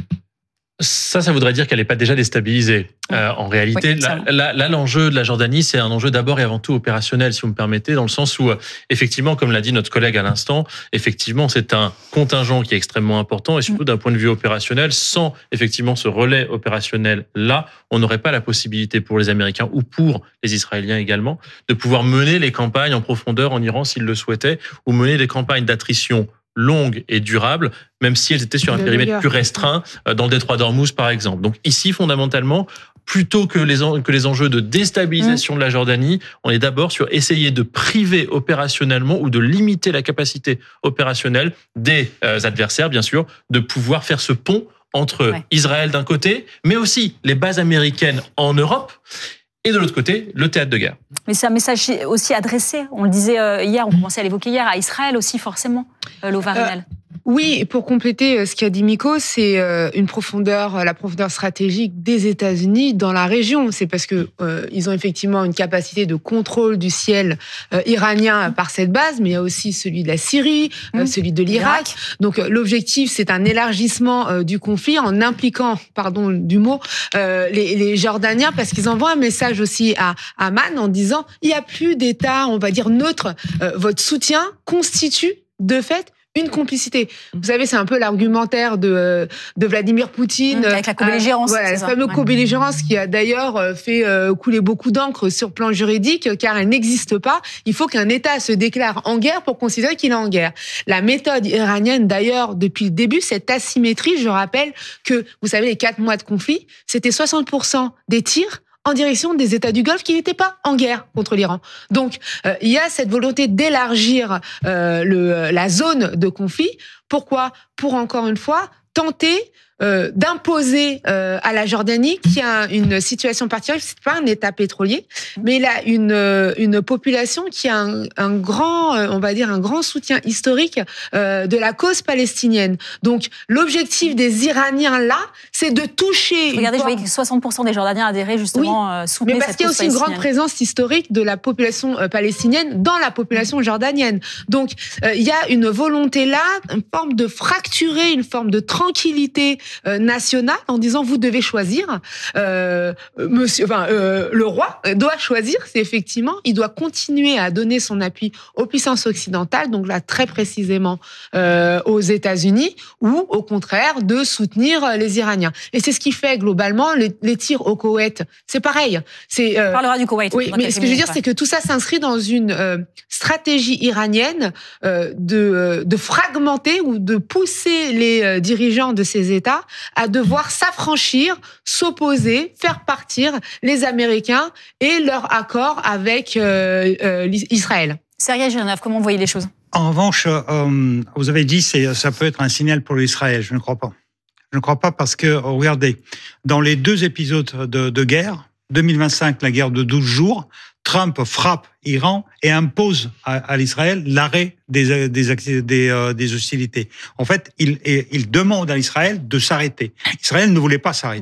Ça, ça voudrait dire qu'elle n'est pas déjà déstabilisée. Euh, en réalité, oui, là, là, là, l'enjeu de la Jordanie, c'est un enjeu d'abord et avant tout opérationnel, si vous me permettez, dans le sens où, effectivement, comme l'a dit notre collègue à l'instant, effectivement, c'est un contingent qui est extrêmement important et surtout d'un point de vue opérationnel, sans effectivement ce relais opérationnel-là, on n'aurait pas la possibilité pour les Américains ou pour les Israéliens également de pouvoir mener les campagnes en profondeur en Iran s'ils le souhaitaient ou mener des campagnes d'attrition longues et durables, même si elles étaient sur un périmètre plus restreint, dans le détroit d'Ormuz, par exemple. Donc ici, fondamentalement, plutôt que les, en, que les enjeux de déstabilisation mmh. de la Jordanie, on est d'abord sur essayer de priver opérationnellement ou de limiter la capacité opérationnelle des euh, adversaires, bien sûr, de pouvoir faire ce pont entre ouais. Israël d'un côté, mais aussi les bases américaines en Europe, et de l'autre côté, le théâtre de guerre. Mais c'est un message aussi adressé, on le disait hier, on commençait à l'évoquer hier, à Israël aussi forcément, euh, Lova Reynal. Euh... Oui, et pour compléter ce qu'a dit Miko, c'est une profondeur, la profondeur stratégique des États-Unis dans la région. C'est parce que euh, ils ont effectivement une capacité de contrôle du ciel euh, iranien par cette base, mais il y a aussi celui de la Syrie, mmh. euh, celui de l'Irak. Donc euh, l'objectif, c'est un élargissement euh, du conflit en impliquant, pardon du mot, euh, les, les Jordaniens, parce qu'ils envoient un message aussi à Amman en disant il n'y a plus d'État, on va dire neutre. Euh, votre soutien constitue de fait une complicité. Vous savez, c'est un peu l'argumentaire de, de Vladimir Poutine. Mmh, avec la co-belligérance. Euh, voilà, la fameuse ouais. co-belligérance qui a d'ailleurs fait couler beaucoup d'encre sur le plan juridique, car elle n'existe pas. Il faut qu'un État se déclare en guerre pour considérer qu'il est en guerre. La méthode iranienne, d'ailleurs, depuis le début, cette asymétrie, je rappelle que, vous savez, les quatre mois de conflit, c'était soixante pour cent des tirs en direction des États du Golfe qui n'étaient pas en guerre contre l'Iran. Donc, euh, il y a cette volonté d'élargir euh, le, la zone de conflit. Pourquoi ? Pour, encore une fois, tenter euh, d'imposer euh, à la Jordanie, qui a une situation particulière, c'est pas un État pétrolier, mais il a une euh, une population qui a un, un grand, euh, on va dire un grand soutien historique euh, de la cause palestinienne. Donc l'objectif des Iraniens là, c'est de toucher. Regardez, je voyais que soixante pour cent des Jordaniens adhéraient justement, oui, euh, soutenaient mais parce qu'il y a aussi une grande présence historique de la population euh, palestinienne dans la population jordanienne. Donc euh, il y a une volonté là, une forme de fracturer, une forme de tranquillité Euh, nationale en disant vous devez choisir. Euh, monsieur, enfin, euh, le roi doit choisir. C'est effectivement, il doit continuer à donner son appui aux puissances occidentales, donc là très précisément euh, aux États-Unis, ou au contraire de soutenir les Iraniens. Et c'est ce qui fait globalement les, les tirs au Koweït. C'est pareil. C'est. Euh, On parlera du Koweït. Oui, mais ce que je veux dire, c'est que tout ça s'inscrit dans une euh, stratégie iranienne euh, de de fragmenter ou de pousser les euh, dirigeants de ces États à devoir s'affranchir, s'opposer, faire partir les Américains et leur accord avec euh, euh, Israël. Sergueï Girnev, comment vous voyez les choses ? En revanche, euh, vous avez dit que ça peut être un signal pour l'Israël. Je ne crois pas. Je ne crois pas parce que, regardez, dans les deux épisodes de, de guerre, deux mille vingt-cinq, la guerre de douze jours, Trump frappe Iran et impose à, à l'Israël l'arrêt des, des, des, euh, des hostilités. En fait, il, il demande à l'Israël de s'arrêter. Israël ne voulait pas s'arrêter.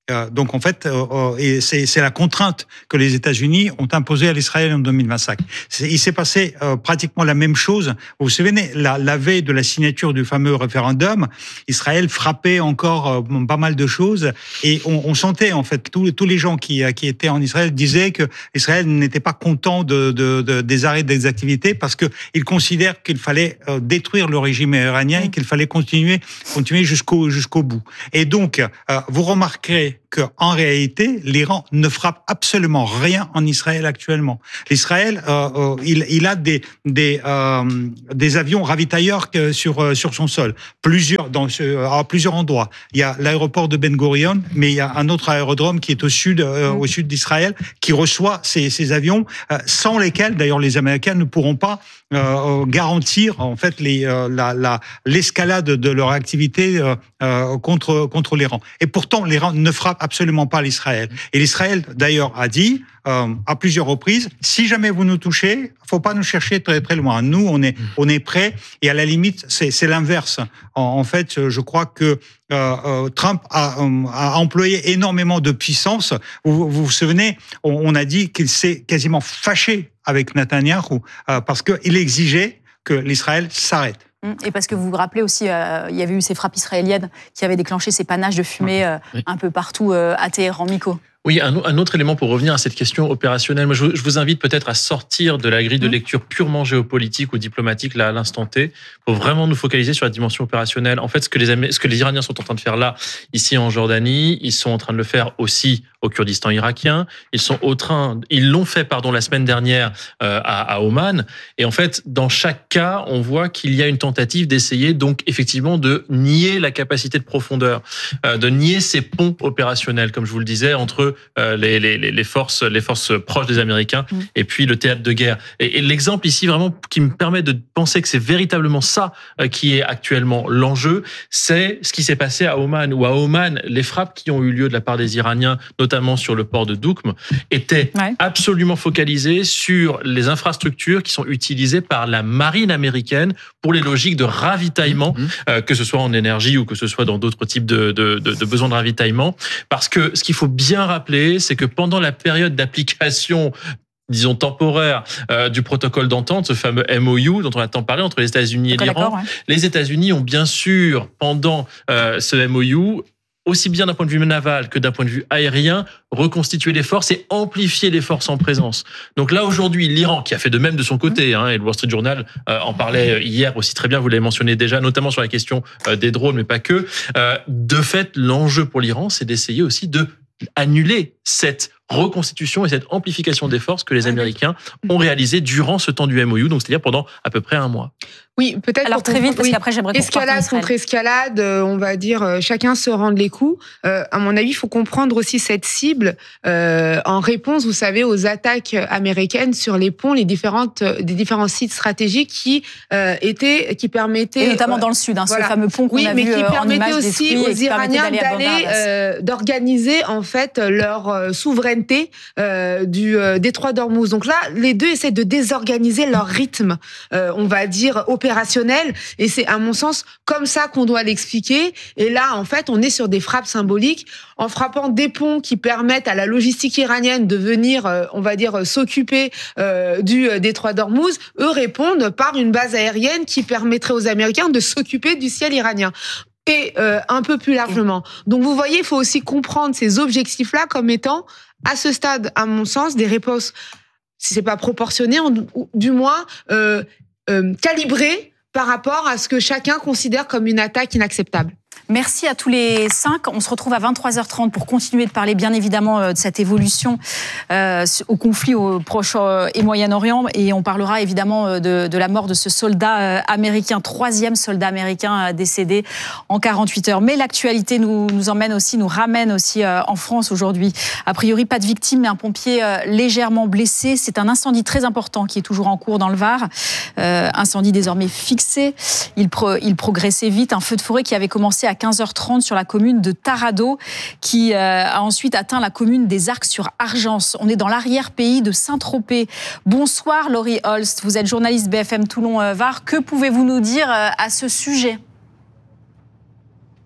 Euh, donc en fait, euh, et c'est, c'est la contrainte que les États-Unis ont imposée à l'Israël en deux mille vingt-cinq. C'est, il s'est passé euh, pratiquement la même chose. Vous vous souvenez, la, la veille de la signature du fameux référendum, Israël frappait encore euh, pas mal de choses, et on, on sentait en fait tous, tous les gens qui, qui étaient en Israël disaient que Israël n'était pas content de, de, de, des arrêts des activités parce que ils considèrent qu'il fallait euh, détruire le régime iranien et qu'il fallait continuer, continuer jusqu'au jusqu'au bout. Et donc, euh, vous remarquerez qu'en réalité, l'Iran ne frappe absolument rien en Israël actuellement. L'Israël, euh, euh, il, il a des des euh, des avions ravitailleurs que sur euh, sur son sol, plusieurs dans à plusieurs endroits. Il y a l'aéroport de Ben Gurion, mais il y a un autre aérodrome qui est au sud euh, au sud d'Israël qui reçoit ces ces avions, euh, sans lesquels d'ailleurs les Américains ne pourront pas euh, garantir en fait les euh, la, la l'escalade de leur activité euh, euh, contre contre l'Iran. Et pourtant l'Iran ne frappe absolument pas l'Israël. Et l'Israël, d'ailleurs, a dit euh, à plusieurs reprises, si jamais vous nous touchez, faut pas nous chercher très très loin. Nous, on est on est prêts. Et à la limite, c'est c'est l'inverse. En, en fait, je crois que euh, euh, Trump a, a employé énormément de puissance. Vous vous, vous souvenez, on, on a dit qu'il s'est quasiment fâché avec Netanyahou euh, parce qu'il exigeait que l'Israël s'arrête. Et parce que vous vous rappelez aussi, euh, il y avait eu ces frappes israéliennes qui avaient déclenché ces panaches de fumée euh, oui. un peu partout euh, à Téhéran. Miko. Oui, un, un autre élément pour revenir à cette question opérationnelle. Moi, je, je vous invite peut-être à sortir de la grille de lecture purement géopolitique ou diplomatique là à l'instant T, pour vraiment nous focaliser sur la dimension opérationnelle. En fait, ce que les ce que les Iraniens sont en train de faire là, ici en Jordanie, ils sont en train de le faire aussi au Kurdistan irakien. Ils sont au train, ils l'ont fait pardon la semaine dernière euh, à, à Oman. Et en fait, dans chaque cas, on voit qu'il y a une tentative d'essayer donc effectivement de nier la capacité de profondeur, euh, de nier ces ponts opérationnels, comme je vous le disais, entre Euh, les, les, les forces, les forces proches des Américains mmh. et puis le théâtre de guerre. Et, et l'exemple ici vraiment qui me permet de penser que c'est véritablement ça euh, qui est actuellement l'enjeu, c'est ce qui s'est passé à Oman. Où à Oman, les frappes qui ont eu lieu de la part des Iraniens, notamment sur le port de Doukm, étaient ouais. absolument focalisées sur les infrastructures qui sont utilisées par la marine américaine pour les logiques de ravitaillement, mmh. euh, que ce soit en énergie ou que ce soit dans d'autres types de, de, de, de besoins de ravitaillement. Parce que ce qu'il faut bien rappeler, c'est que pendant la période d'application, disons temporaire, euh, du protocole d'entente, ce fameux M O U dont on a tant parlé entre les États-Unis et l'Iran, ouais. les États-Unis ont bien sûr, pendant euh, ce M O U, aussi bien d'un point de vue naval que d'un point de vue aérien, reconstituer les forces et amplifier les forces en présence. Donc là, aujourd'hui, l'Iran, qui a fait de même de son côté, hein, et le Wall Street Journal euh, en parlait hier aussi très bien, vous l'avez mentionné déjà, notamment sur la question euh, des drones, mais pas que. Euh, de fait, l'enjeu pour l'Iran, c'est d'essayer aussi de annuler cette reconstitution et cette amplification des forces que les Américains ont réalisées durant ce temps du M O U, donc c'est-à-dire pendant à peu près un mois. Oui, peut-être. Alors très vite, parce oui. qu'après j'aimerais qu'on escalade contre escalade, euh, on va dire, euh, chacun se rende les coups. Euh, à mon avis, il faut comprendre aussi cette cible euh, en réponse, vous savez, aux attaques américaines sur les ponts, les différentes, des différents sites stratégiques qui euh, étaient, qui permettaient, et notamment euh, dans le sud, hein, voilà. ce fameux pont qu'on oui, a mais vu qui euh, permettait en images aussi aux Iraniens d'aller, euh, d'organiser en fait leur euh, souveraineté euh, du euh, détroit d'Ormuz. Donc là, les deux essaient de désorganiser leur rythme, euh, on va dire opérationnel, et c'est à mon sens comme ça qu'on doit l'expliquer. Et là, en fait, on est sur des frappes symboliques en frappant des ponts qui permettent à la logistique iranienne de venir, euh, on va dire, s'occuper euh, du euh, détroit d'Ormuz. Eux répondent par une base aérienne qui permettrait aux Américains de s'occuper du ciel iranien. Et euh, un peu plus largement. Donc vous voyez, il faut aussi comprendre ces objectifs-là comme étant, à ce stade, à mon sens, des réponses, si c'est pas proportionné, du moins euh, euh, calibrées par rapport à ce que chacun considère comme une attaque inacceptable. Merci à tous les cinq. On se retrouve à vingt-trois heures trente pour continuer de parler bien évidemment de cette évolution euh, au conflit au Proche et Moyen-Orient. Et on parlera évidemment de, de la mort de ce soldat américain, troisième soldat américain décédé en quarante-huit heures. Mais l'actualité nous, nous emmène aussi, nous ramène aussi en France aujourd'hui. A priori, pas de victimes, mais un pompier légèrement blessé. C'est un incendie très important qui est toujours en cours dans le Var. Euh, incendie désormais fixé. Il, pro, il progressait vite. Un feu de forêt qui avait commencé à quinze heures trente sur la commune de Tarado, qui euh, a ensuite atteint la commune des Arcs sur Argence. On est dans l'arrière-pays de Saint-Tropez. Bonsoir Laurie Holst, vous êtes journaliste B F M Toulon-Var. Que pouvez-vous nous dire euh, à ce sujet ?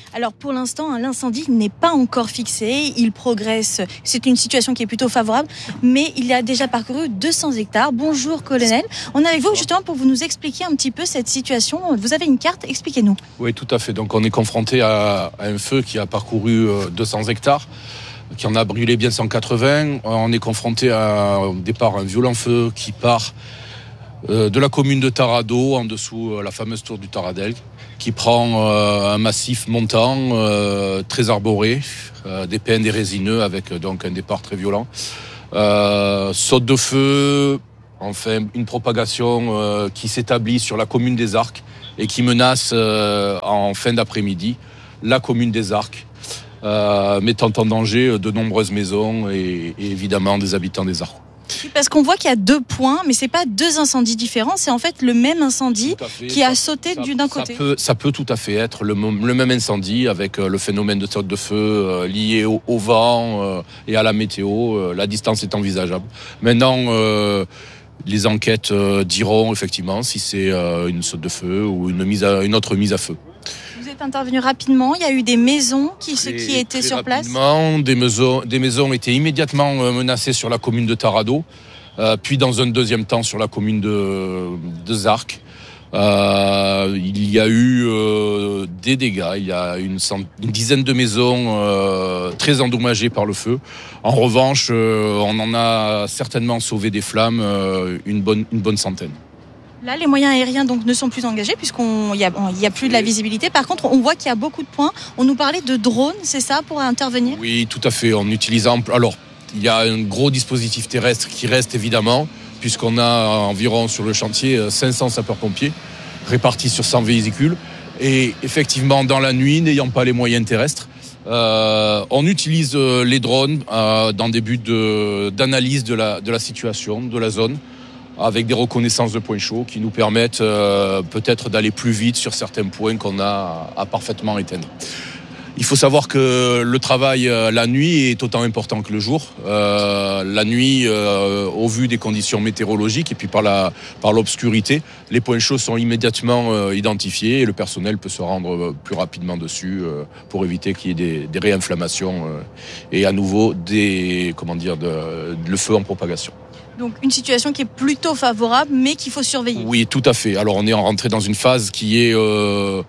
Alors pour l'instant, l'incendie n'est pas encore fixé, il progresse, c'est une situation qui est plutôt favorable, mais il a déjà parcouru deux cents hectares. Bonjour colonel, on est avec vous justement pour vous nous expliquer un petit peu cette situation. Vous avez une carte, expliquez-nous. Oui, tout à fait. Donc on est confronté à, à un feu qui a parcouru deux cents hectares, qui en a brûlé bien cent quatre-vingts. On est confronté à, au départ à un violent feu qui part de la commune de Tarado, en dessous la fameuse tour du Taradel, qui prend euh, un massif montant, euh, très arboré, euh, des pins, des résineux, avec donc un départ très violent. Euh, saute de feu, enfin une propagation euh, qui s'établit sur la commune des Arcs et qui menace euh, en fin d'après-midi la commune des Arcs, euh, mettant en danger de nombreuses maisons et, et évidemment des habitants des Arcs. Parce qu'on voit qu'il y a deux points, mais c'est pas deux incendies différents, c'est en fait le même incendie qui a sauté ça, d'un côté. Ça peut, ça peut tout à fait être le, le même incendie avec le phénomène de saute de feu euh, lié au, au vent euh, et à la météo. Euh, la distance est envisageable. Maintenant, euh, les enquêtes euh, diront effectivement si c'est euh, une saute de feu ou une, mise à, une autre mise à feu. Vous êtes intervenu rapidement, il y a eu des maisons qui, très, qui étaient sur place. Des maisons, des maisons étaient immédiatement menacées sur la commune de Tarado, euh, puis dans un deuxième temps sur la commune de, de Zarc. Euh, il y a eu euh, des dégâts, il y a une, cent, une dizaine de maisons euh, très endommagées par le feu. En revanche, euh, on en a certainement sauvé des flammes, euh, une, bonne, une bonne centaine. Là, les moyens aériens donc ne sont plus engagés puisqu'il n'y a, a plus de la visibilité. Par contre, on voit qu'il y a beaucoup de points. On nous parlait de drones, c'est ça, pour intervenir ? Oui, tout à fait. En utilisant... Alors, il y a un gros dispositif terrestre qui reste évidemment, puisqu'on a environ sur le chantier cinq cents sapeurs-pompiers répartis sur cent véhicules. Et effectivement, dans la nuit, n'ayant pas les moyens terrestres, euh, on utilise les drones euh, dans des buts de, d'analyse de la, de la situation, de la zone, avec des reconnaissances de points chauds qui nous permettent euh, peut-être d'aller plus vite sur certains points qu'on a à, à parfaitement éteindre. Il faut savoir que le travail euh, la nuit est autant important que le jour. Euh, la nuit, euh, au vu des conditions météorologiques et puis par, la, par l'obscurité, les points chauds sont immédiatement euh, identifiés et le personnel peut se rendre plus rapidement dessus euh, pour éviter qu'il y ait des, des réinflammations euh, et à nouveau des, comment dire, de, de, le feu en propagation. Donc une situation qui est plutôt favorable, mais qu'il faut surveiller. Oui, tout à fait. Alors on est rentré dans une phase qui est, euh,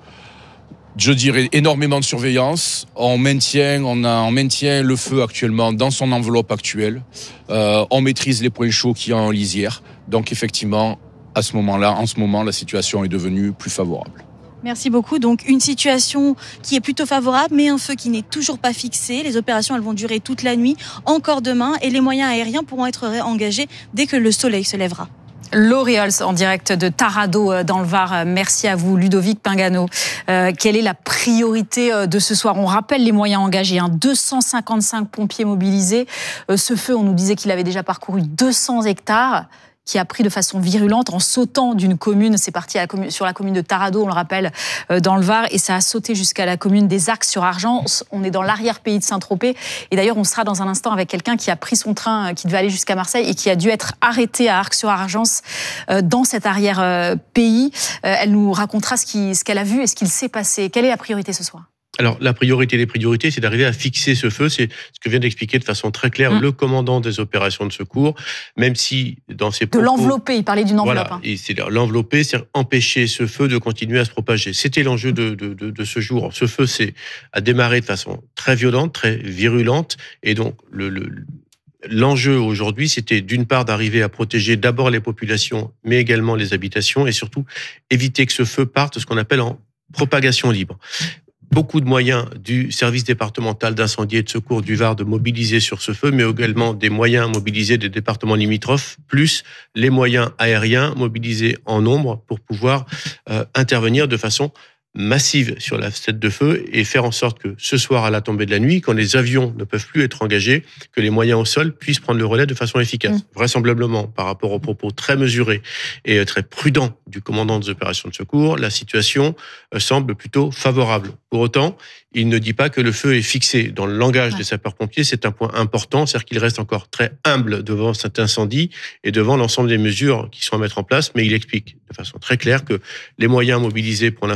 je dirais, énormément de surveillance. On maintient, on, a, on maintient le feu actuellement dans son enveloppe actuelle. Euh, on maîtrise les points chauds qu'il y a en lisière. Donc effectivement, à ce moment-là, en ce moment, la situation est devenue plus favorable. Merci beaucoup. Donc une situation qui est plutôt favorable, mais un feu qui n'est toujours pas fixé. Les opérations, elles vont durer toute la nuit, encore demain, et les moyens aériens pourront être engagés dès que le soleil se lèvera. L'Orioles en direct de Tarado dans le Var. Merci à vous, Ludovic Pingano. Euh, quelle est la priorité de ce soir ? On rappelle les moyens engagés, hein. deux cent cinquante-cinq pompiers mobilisés. Euh, ce feu, on nous disait qu'il avait déjà parcouru deux cents hectares. Qui a pris de façon virulente en sautant d'une commune. C'est parti à la commune, sur la commune de Tarado, on le rappelle, euh, dans le Var, et ça a sauté jusqu'à la commune des Arcs sur Argence. On est dans l'arrière-pays de Saint-Tropez. Et d'ailleurs, on sera dans un instant avec quelqu'un qui a pris son train, qui devait aller jusqu'à Marseille et qui a dû être arrêté à Arcs sur Argence euh, dans cet arrière-pays. Euh, elle nous racontera ce, qui, ce qu'elle a vu et ce qu'il s'est passé. Quelle est la priorité ce soir ? Alors, la priorité des priorités, c'est d'arriver à fixer ce feu. C'est ce que vient d'expliquer de façon très claire mmh. le commandant des opérations de secours, même si dans ses propos... De l'envelopper, il parlait d'une enveloppe. Voilà, et c'est l'envelopper, c'est empêcher ce feu de continuer à se propager. C'était l'enjeu de, de, de, de ce jour. Ce feu c'est, a démarré de façon très violente, très virulente, et donc le... le L'enjeu aujourd'hui, c'était d'une part d'arriver à protéger d'abord les populations, mais également les habitations, et surtout éviter que ce feu parte, ce qu'on appelle en propagation libre. Beaucoup de moyens du service départemental d'incendie et de secours du Var de mobiliser sur ce feu, mais également des moyens mobilisés des départements limitrophes, plus les moyens aériens mobilisés en nombre pour pouvoir euh, intervenir de façon massive sur la tête de feu et faire en sorte que ce soir, à la tombée de la nuit, quand les avions ne peuvent plus être engagés, que les moyens au sol puissent prendre le relais de façon efficace. Mmh. Vraisemblablement, par rapport aux propos très mesurés et très prudents du commandant des opérations de secours, la situation semble plutôt favorable. Pour autant, il ne dit pas que le feu est fixé. Dans le langage ouais. des sapeurs-pompiers, c'est un point important, c'est-à-dire qu'il reste encore très humble devant cet incendie et devant l'ensemble des mesures qui sont à mettre en place, mais il explique de façon très claire que les moyens mobilisés pour l'instant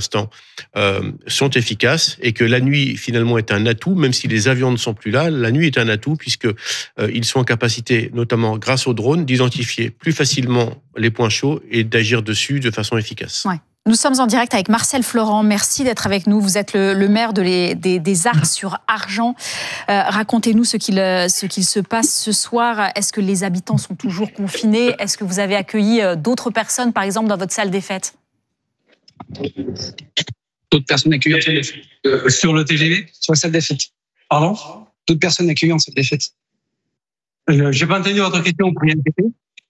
euh, sont efficaces et que la nuit finalement est un atout, même si les avions ne sont plus là, la nuit est un atout puisque euh, ils sont en capacité, notamment grâce aux drones, d'identifier plus facilement les points chauds et d'agir dessus de façon efficace. Ouais. Nous sommes en direct avec Marcel Florent. Merci d'être avec nous. Vous êtes le, le maire de les, des, des Arcs sur Argens. Euh, racontez-nous ce qu'il, ce qu'il se passe ce soir. Est-ce que les habitants sont toujours confinés? Est-ce que vous avez accueilli d'autres personnes, par exemple, dans votre salle des fêtes? D'autres personnes accueillantes euh, sur le T G V, sur la salle des fêtes. Pardon? D'autres personnes accueillantes sur la salle des fêtes. Euh, j'ai pas entendu votre question, vous pourriez répéter?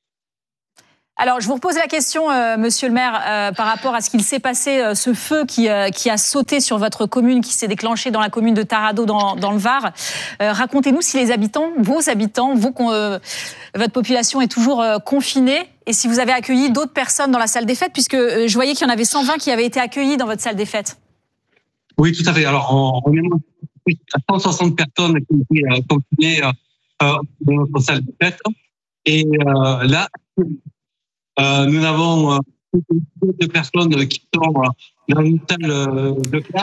Alors, je vous repose la question, euh, monsieur le maire, euh, par rapport à ce qu'il s'est passé, euh, ce feu qui, euh, qui a sauté sur votre commune, qui s'est déclenché dans la commune de Taradot, dans, dans le Var. Euh, racontez-nous si les habitants, vos habitants, vos, euh, votre population est toujours euh, confinée, et si vous avez accueilli d'autres personnes dans la salle des fêtes, puisque euh, je voyais qu'il y en avait cent vingt qui avaient été accueillis dans votre salle des fêtes. Oui, tout à fait. Alors, on remet à cent soixante personnes qui ont été euh, confinées euh, dans notre salle des fêtes. Et euh, là, Euh, nous avons euh, de personnes qui sont euh, dans une salle de classe.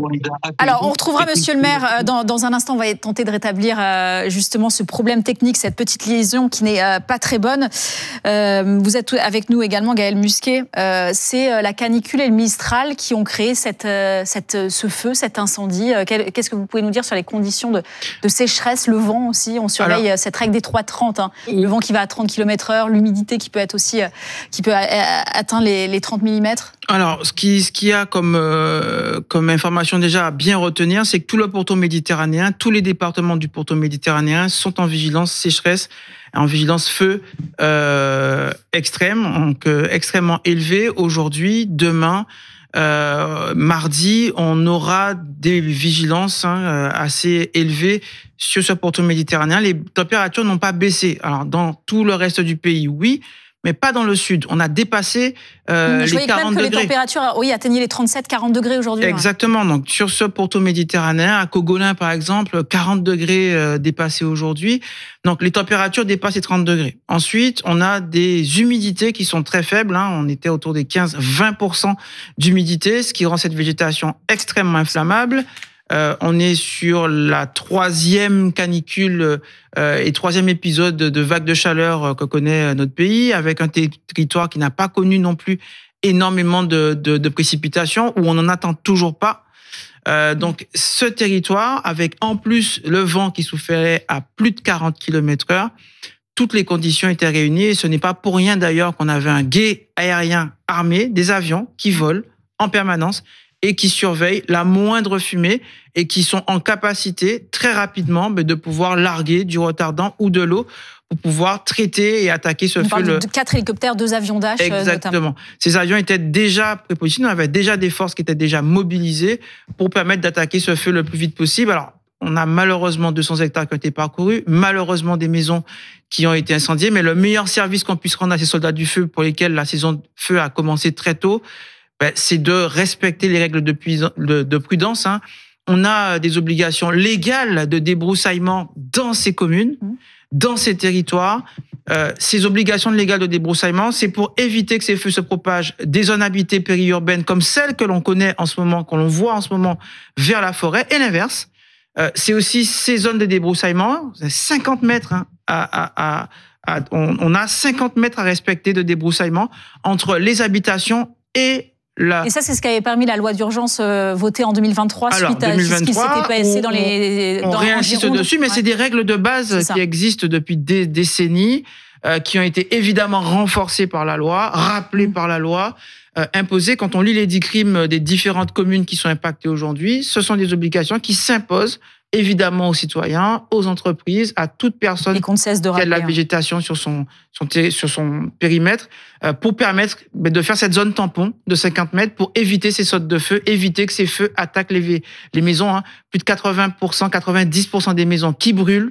Alors, on retrouvera monsieur le maire euh, dans, dans un instant. On va tenter de rétablir euh, justement ce problème technique, cette petite liaison qui n'est euh, pas très bonne. Euh, vous êtes avec nous également, Gaël Musquet. Euh, c'est euh, la canicule et le Mistral qui ont créé cette, euh, cette, ce feu, cet incendie. Euh, Qu'est-ce que vous pouvez nous dire sur les conditions de, de sécheresse, le vent aussi? On surveille Alors, cette règle des trois trente. Hein. Le vent qui va à trente kilomètres heure, l'humidité qui peut être aussi, euh, qui peut atteindre les, les trente millimètres. Alors, ce qui, ce qui a comme, euh, comme information déjà à bien retenir, c'est que tout le pourtour méditerranéen, tous les départements du pourtour méditerranéen sont en vigilance sécheresse, en vigilance feu euh, extrême, donc euh, extrêmement élevé. Aujourd'hui, demain, euh, mardi, on aura des vigilances hein, assez élevées sur ce pourtour méditerranéen. Les températures n'ont pas baissé. Alors, dans tout le reste du pays, oui, mais pas dans le sud. On a dépassé euh, Je les quarante même que degrés. Les températures, oui, atteignaient les trente-sept à quarante degrés aujourd'hui. Exactement. Donc, sur ce pourtour méditerranéen, à Cogolin, par exemple, quarante degrés euh, dépassés aujourd'hui. Donc, les températures dépassent les trente degrés. Ensuite, on a des humidités qui sont très faibles. Hein. On était autour des quinze à vingt pour cent d'humidité, ce qui rend cette végétation extrêmement inflammable. Euh, on est sur la troisième canicule euh, et troisième épisode de, de vague de chaleur euh, que connaît notre pays, avec un territoire qui n'a pas connu non plus énormément de, de, de précipitations, où on n'en attend toujours pas. Euh, donc, ce territoire, avec en plus le vent qui souffrait à plus de quarante kilomètres heure, toutes les conditions étaient réunies. Et ce n'est pas pour rien d'ailleurs qu'on avait un guet aérien armé, des avions qui volent en permanence et qui surveillent la moindre fumée et qui sont en capacité très rapidement de pouvoir larguer du retardant ou de l'eau pour pouvoir traiter et attaquer ce On feu. parle le... de quatre hélicoptères, deux avions Dash. Exactement. Notamment. Ces avions étaient déjà prépositionnés, on avait déjà des forces qui étaient déjà mobilisées pour permettre d'attaquer ce feu le plus vite possible. Alors, on a malheureusement deux cents hectares qui ont été parcourus, malheureusement des maisons qui ont été incendiées, mais le meilleur service qu'on puisse rendre à ces soldats du feu pour lesquels la saison de feu a commencé très tôt, ben, c'est de respecter les règles de, de, de prudence. Hein. On a des obligations légales de débroussaillement dans ces communes, mmh. dans ces territoires. Euh, ces obligations légales de débroussaillement, c'est pour éviter que ces feux se propagent des zones habitées périurbaines comme celles que l'on connaît en ce moment, que l'on voit en ce moment vers la forêt, et l'inverse. Euh, c'est aussi ces zones de débroussaillement, cinquante mètres hein, à, à, à, à on, on a cinquante mètres à respecter de débroussaillement entre les habitations et la... Et ça, c'est ce qui avait permis la loi d'urgence euh, votée en deux mille vingt-trois Alors, suite à deux mille vingt-trois, ce qui s'était passé dans les... On dans réinsiste dessus, mais ouais. c'est des règles de base qui existent depuis des décennies, euh, qui ont été évidemment renforcées par la loi, rappelées mmh. par la loi, euh, imposées. Quand on lit les dix crimes des différentes communes qui sont impactées aujourd'hui, ce sont des obligations qui s'imposent évidemment aux citoyens, aux entreprises, à toute personne qui a de la végétation sur son, son, sur son périmètre, euh, pour permettre de faire cette zone tampon de cinquante mètres pour éviter ces sautes de feu, éviter que ces feux attaquent les, les maisons. Hein. Plus de quatre-vingts pour cent, quatre-vingt-dix pour cent des maisons qui brûlent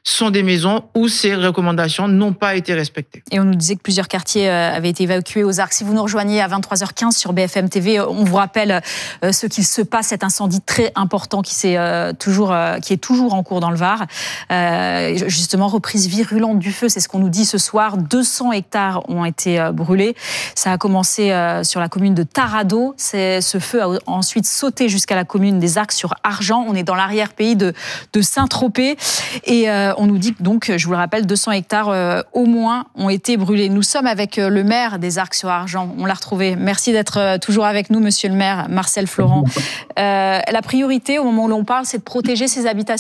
sont des maisons où ces recommandations n'ont pas été respectées. Et on nous disait que plusieurs quartiers avaient été évacués aux Arcs. Si vous nous rejoignez à vingt-trois heures quinze sur B F M T V, on vous rappelle ce qu'il se passe, cet incendie très important qui, s'est, euh, toujours, euh, qui est toujours en cours dans le Var. Euh, justement, reprise virulente du feu, c'est ce qu'on nous dit ce soir. deux cents hectares ont été euh, brûlés. Ça a commencé euh, sur la commune de Tarado. C'est, ce feu a ensuite sauté jusqu'à la commune des Arcs sur Argens. On est dans l'arrière-pays de, de Saint-Tropez. Et euh, on nous dit donc, je vous le rappelle, deux cents hectares euh, au moins ont été brûlés. Nous sommes avec euh, le maire des Arcs sur Argens. On l'a retrouvé. Merci d'être euh, toujours avec nous, monsieur le maire, Marcel Florent. Euh, la priorité, au moment où l'on parle, c'est de protéger ces habitations ?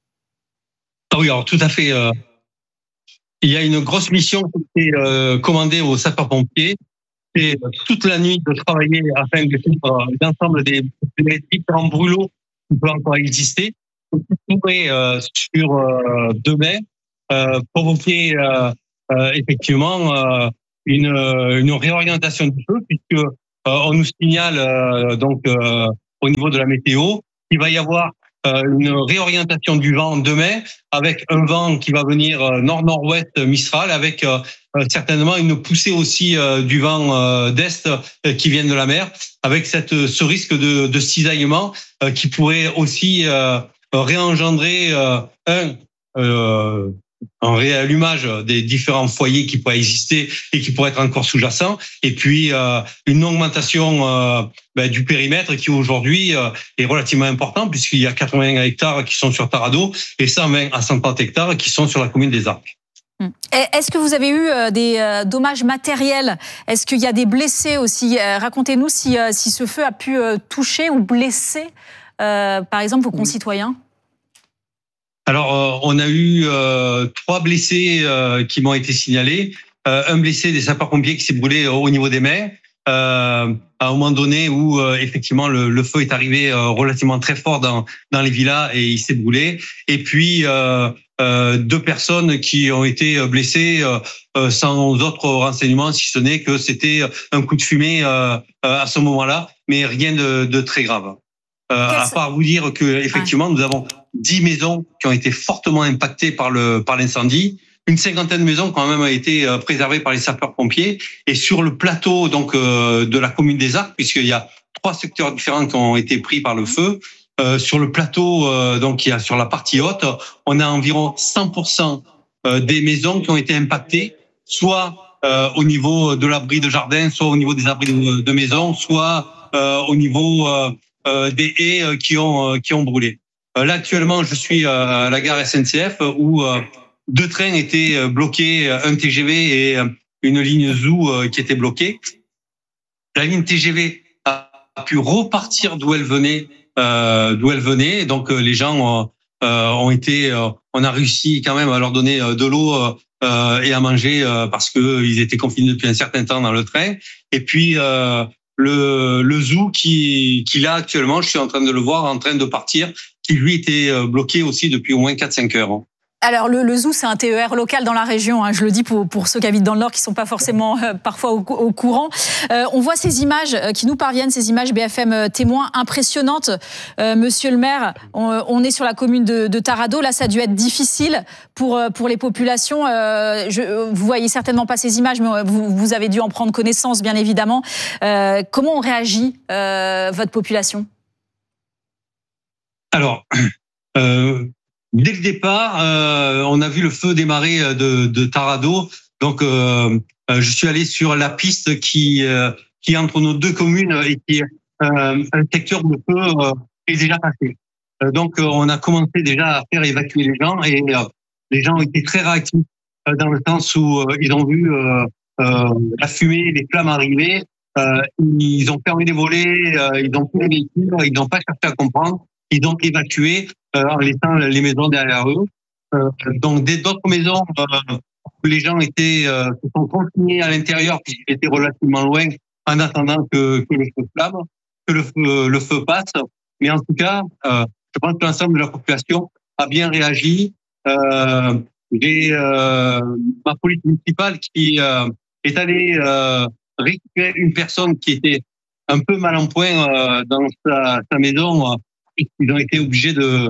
Ah oui, alors tout à fait. Euh, il y a une grosse mission qui est euh, commandée aux sapeurs-pompiers. C'est euh, toute la nuit de travailler afin de faire euh, l'ensemble des, des différents brûlots qui peuvent encore exister. Qui pourrait, euh, sur euh, demain, euh, provoquer euh, euh, effectivement euh, une, une réorientation du feu, puisque euh, on nous signale euh, donc euh, au niveau de la météo qu'il va y avoir euh, une réorientation du vent demain, avec un vent qui va venir euh, nord-nord-ouest Mistral, avec euh, certainement une poussée aussi euh, du vent euh, d'est euh, qui vient de la mer, avec cette, ce risque de, de cisaillement euh, qui pourrait aussi euh, réengendrer euh, un euh, un réallumage des différents foyers qui pourraient exister et qui pourraient être encore sous-jacents, et puis euh, une augmentation euh, ben, du périmètre qui aujourd'hui euh, est relativement important, puisqu'il y a quatre-vingts hectares qui sont sur Tarado et cent vingt à cent trente hectares qui sont sur la commune des Arcs. Est-ce que vous avez eu des dommages matériels ? Est-ce qu'il y a des blessés aussi ? Racontez-nous si, si ce feu a pu toucher ou blesser, euh, par exemple, vos concitoyens. Alors, euh, on a eu euh, trois blessés euh, qui m'ont été signalés. Euh, un blessé des sapeurs-pompiers qui s'est brûlé au niveau des mains, euh, à un moment donné où euh, effectivement le, le feu est arrivé euh, relativement très fort dans, dans les villas et il s'est brûlé. Et puis euh, euh, deux personnes qui ont été blessées euh, sans autre renseignement, si ce n'est que c'était un coup de fumée euh, à ce moment-là, mais rien de, de très grave. Euh, à part vous dire que effectivement nous avons dix maisons qui ont été fortement impactées par le par l'incendie, une cinquantaine de maisons qui ont même été préservées par les sapeurs-pompiers, et sur le plateau donc euh, de la commune des Arcs, puisqu'il y a trois secteurs différents qui ont été pris par le feu, euh, sur le plateau euh, donc il y a sur la partie haute, on a environ cent pour cent des maisons qui ont été impactées, soit euh, au niveau de l'abri de jardin, soit au niveau des abris de, de maisons, soit euh, au niveau euh, Euh, des haies euh, qui ont euh, qui ont brûlé. Euh, là actuellement, je suis à la gare S N C F où euh, deux trains étaient bloqués, un T G V et une ligne Zoo euh, qui était bloquée. La ligne T G V a, a pu repartir d'où elle venait, euh, d'où elle venait. Donc euh, les gens euh, ont été, euh, on a réussi quand même à leur donner de l'eau euh, et à manger euh, parce que ils étaient confinés depuis un certain temps dans le train. Et puis euh, Le, le zoo qui, qui là actuellement, je suis en train de le voir en train de partir, qui lui était bloqué aussi depuis au moins quatre cinq heures. Alors le, le zoo, c'est un T E R local dans la région, hein, je le dis pour, pour ceux qui habitent dans le Nord qui ne sont pas forcément euh, parfois au, au courant. Euh, on voit ces images euh, qui nous parviennent, ces images B F M euh, témoins impressionnantes. Euh, monsieur le maire, on, on est sur la commune de, de Tarado, là ça a dû être difficile pour, pour les populations. Euh, je, vous voyez certainement pas ces images, mais vous, vous avez dû en prendre connaissance bien évidemment. Euh, comment on réagit, euh, votre population ? Alors, euh... dès le départ, euh, on a vu le feu démarrer de, de Tarado. Donc, euh, je suis allé sur la piste qui, euh, qui est entre nos deux communes et qui est euh, un secteur où le feu euh, est déjà passé. Euh, donc, euh, on a commencé déjà à faire évacuer les gens et euh, les gens ont été très réactifs euh, dans le sens où euh, ils ont vu euh, euh, la fumée, les flammes arriver. Euh, ils ont fermé les volets, euh, ils ont pris les véhicules, ils n'ont pas cherché à comprendre. Ils ont évacué euh, en laissant les maisons derrière eux. Euh, donc, d'autres maisons euh, où les gens étaient euh, se sont confinés à l'intérieur puisqu'ils étaient relativement loin en attendant que, que le feu flamme, que le feu, le feu passe. Mais en tout cas, euh, je pense que l'ensemble de la population a bien réagi. Euh, j'ai euh, ma police municipale qui euh, est allée euh, récupérer une personne qui était un peu mal en point euh, dans sa, sa maison. Euh, Ils ont été obligés de,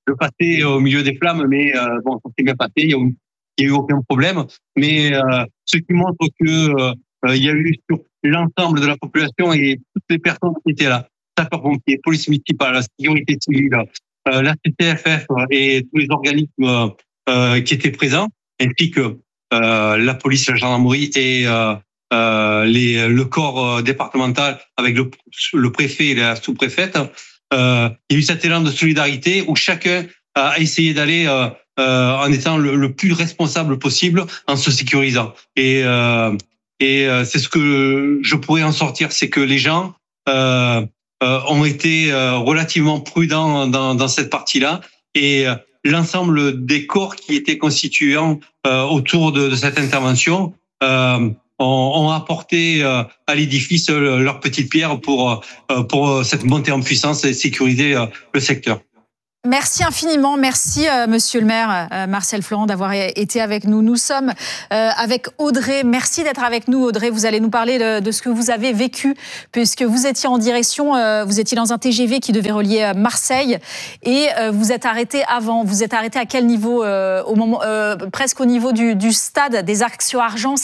de passer au milieu des flammes, mais euh, bon, ça s'est bien passé, il y a eu, il y a eu aucun problème. Mais euh, ce qui montre que euh, il y a eu sur l'ensemble de la population et toutes les personnes qui étaient là, sapeurs-pompiers, police municipale, la sécurité civile, euh, la C T F F et tous les organismes euh, qui étaient présents, ainsi que euh, la police, la gendarmerie et euh, euh, les, le corps départemental avec le, le préfet et la sous-préfète. Euh, il y a eu cet élan de solidarité où chacun a essayé d'aller euh, euh, en étant le, le plus responsable possible, en se sécurisant. Et, euh, et euh, c'est ce que je pourrais en sortir, c'est que les gens euh, euh, ont été euh, relativement prudents dans, dans cette partie-là, et euh, l'ensemble des corps qui étaient constituants euh, autour de, de cette intervention euh, ont apporté à l'édifice leur petite pierre pour, pour cette montée en puissance et sécuriser le secteur. Merci infiniment, merci euh, Monsieur le maire euh, Marcel Florent d'avoir été avec nous. Nous sommes euh, avec Audrey. Merci d'être avec nous, Audrey. Vous allez nous parler de, de ce que vous avez vécu, puisque vous étiez en direction, euh, vous étiez dans un T G V qui devait relier Marseille et euh, vous êtes arrêté avant. Vous êtes arrêté à quel niveau euh, au moment, euh, presque au niveau du, du stade des Actions Argent.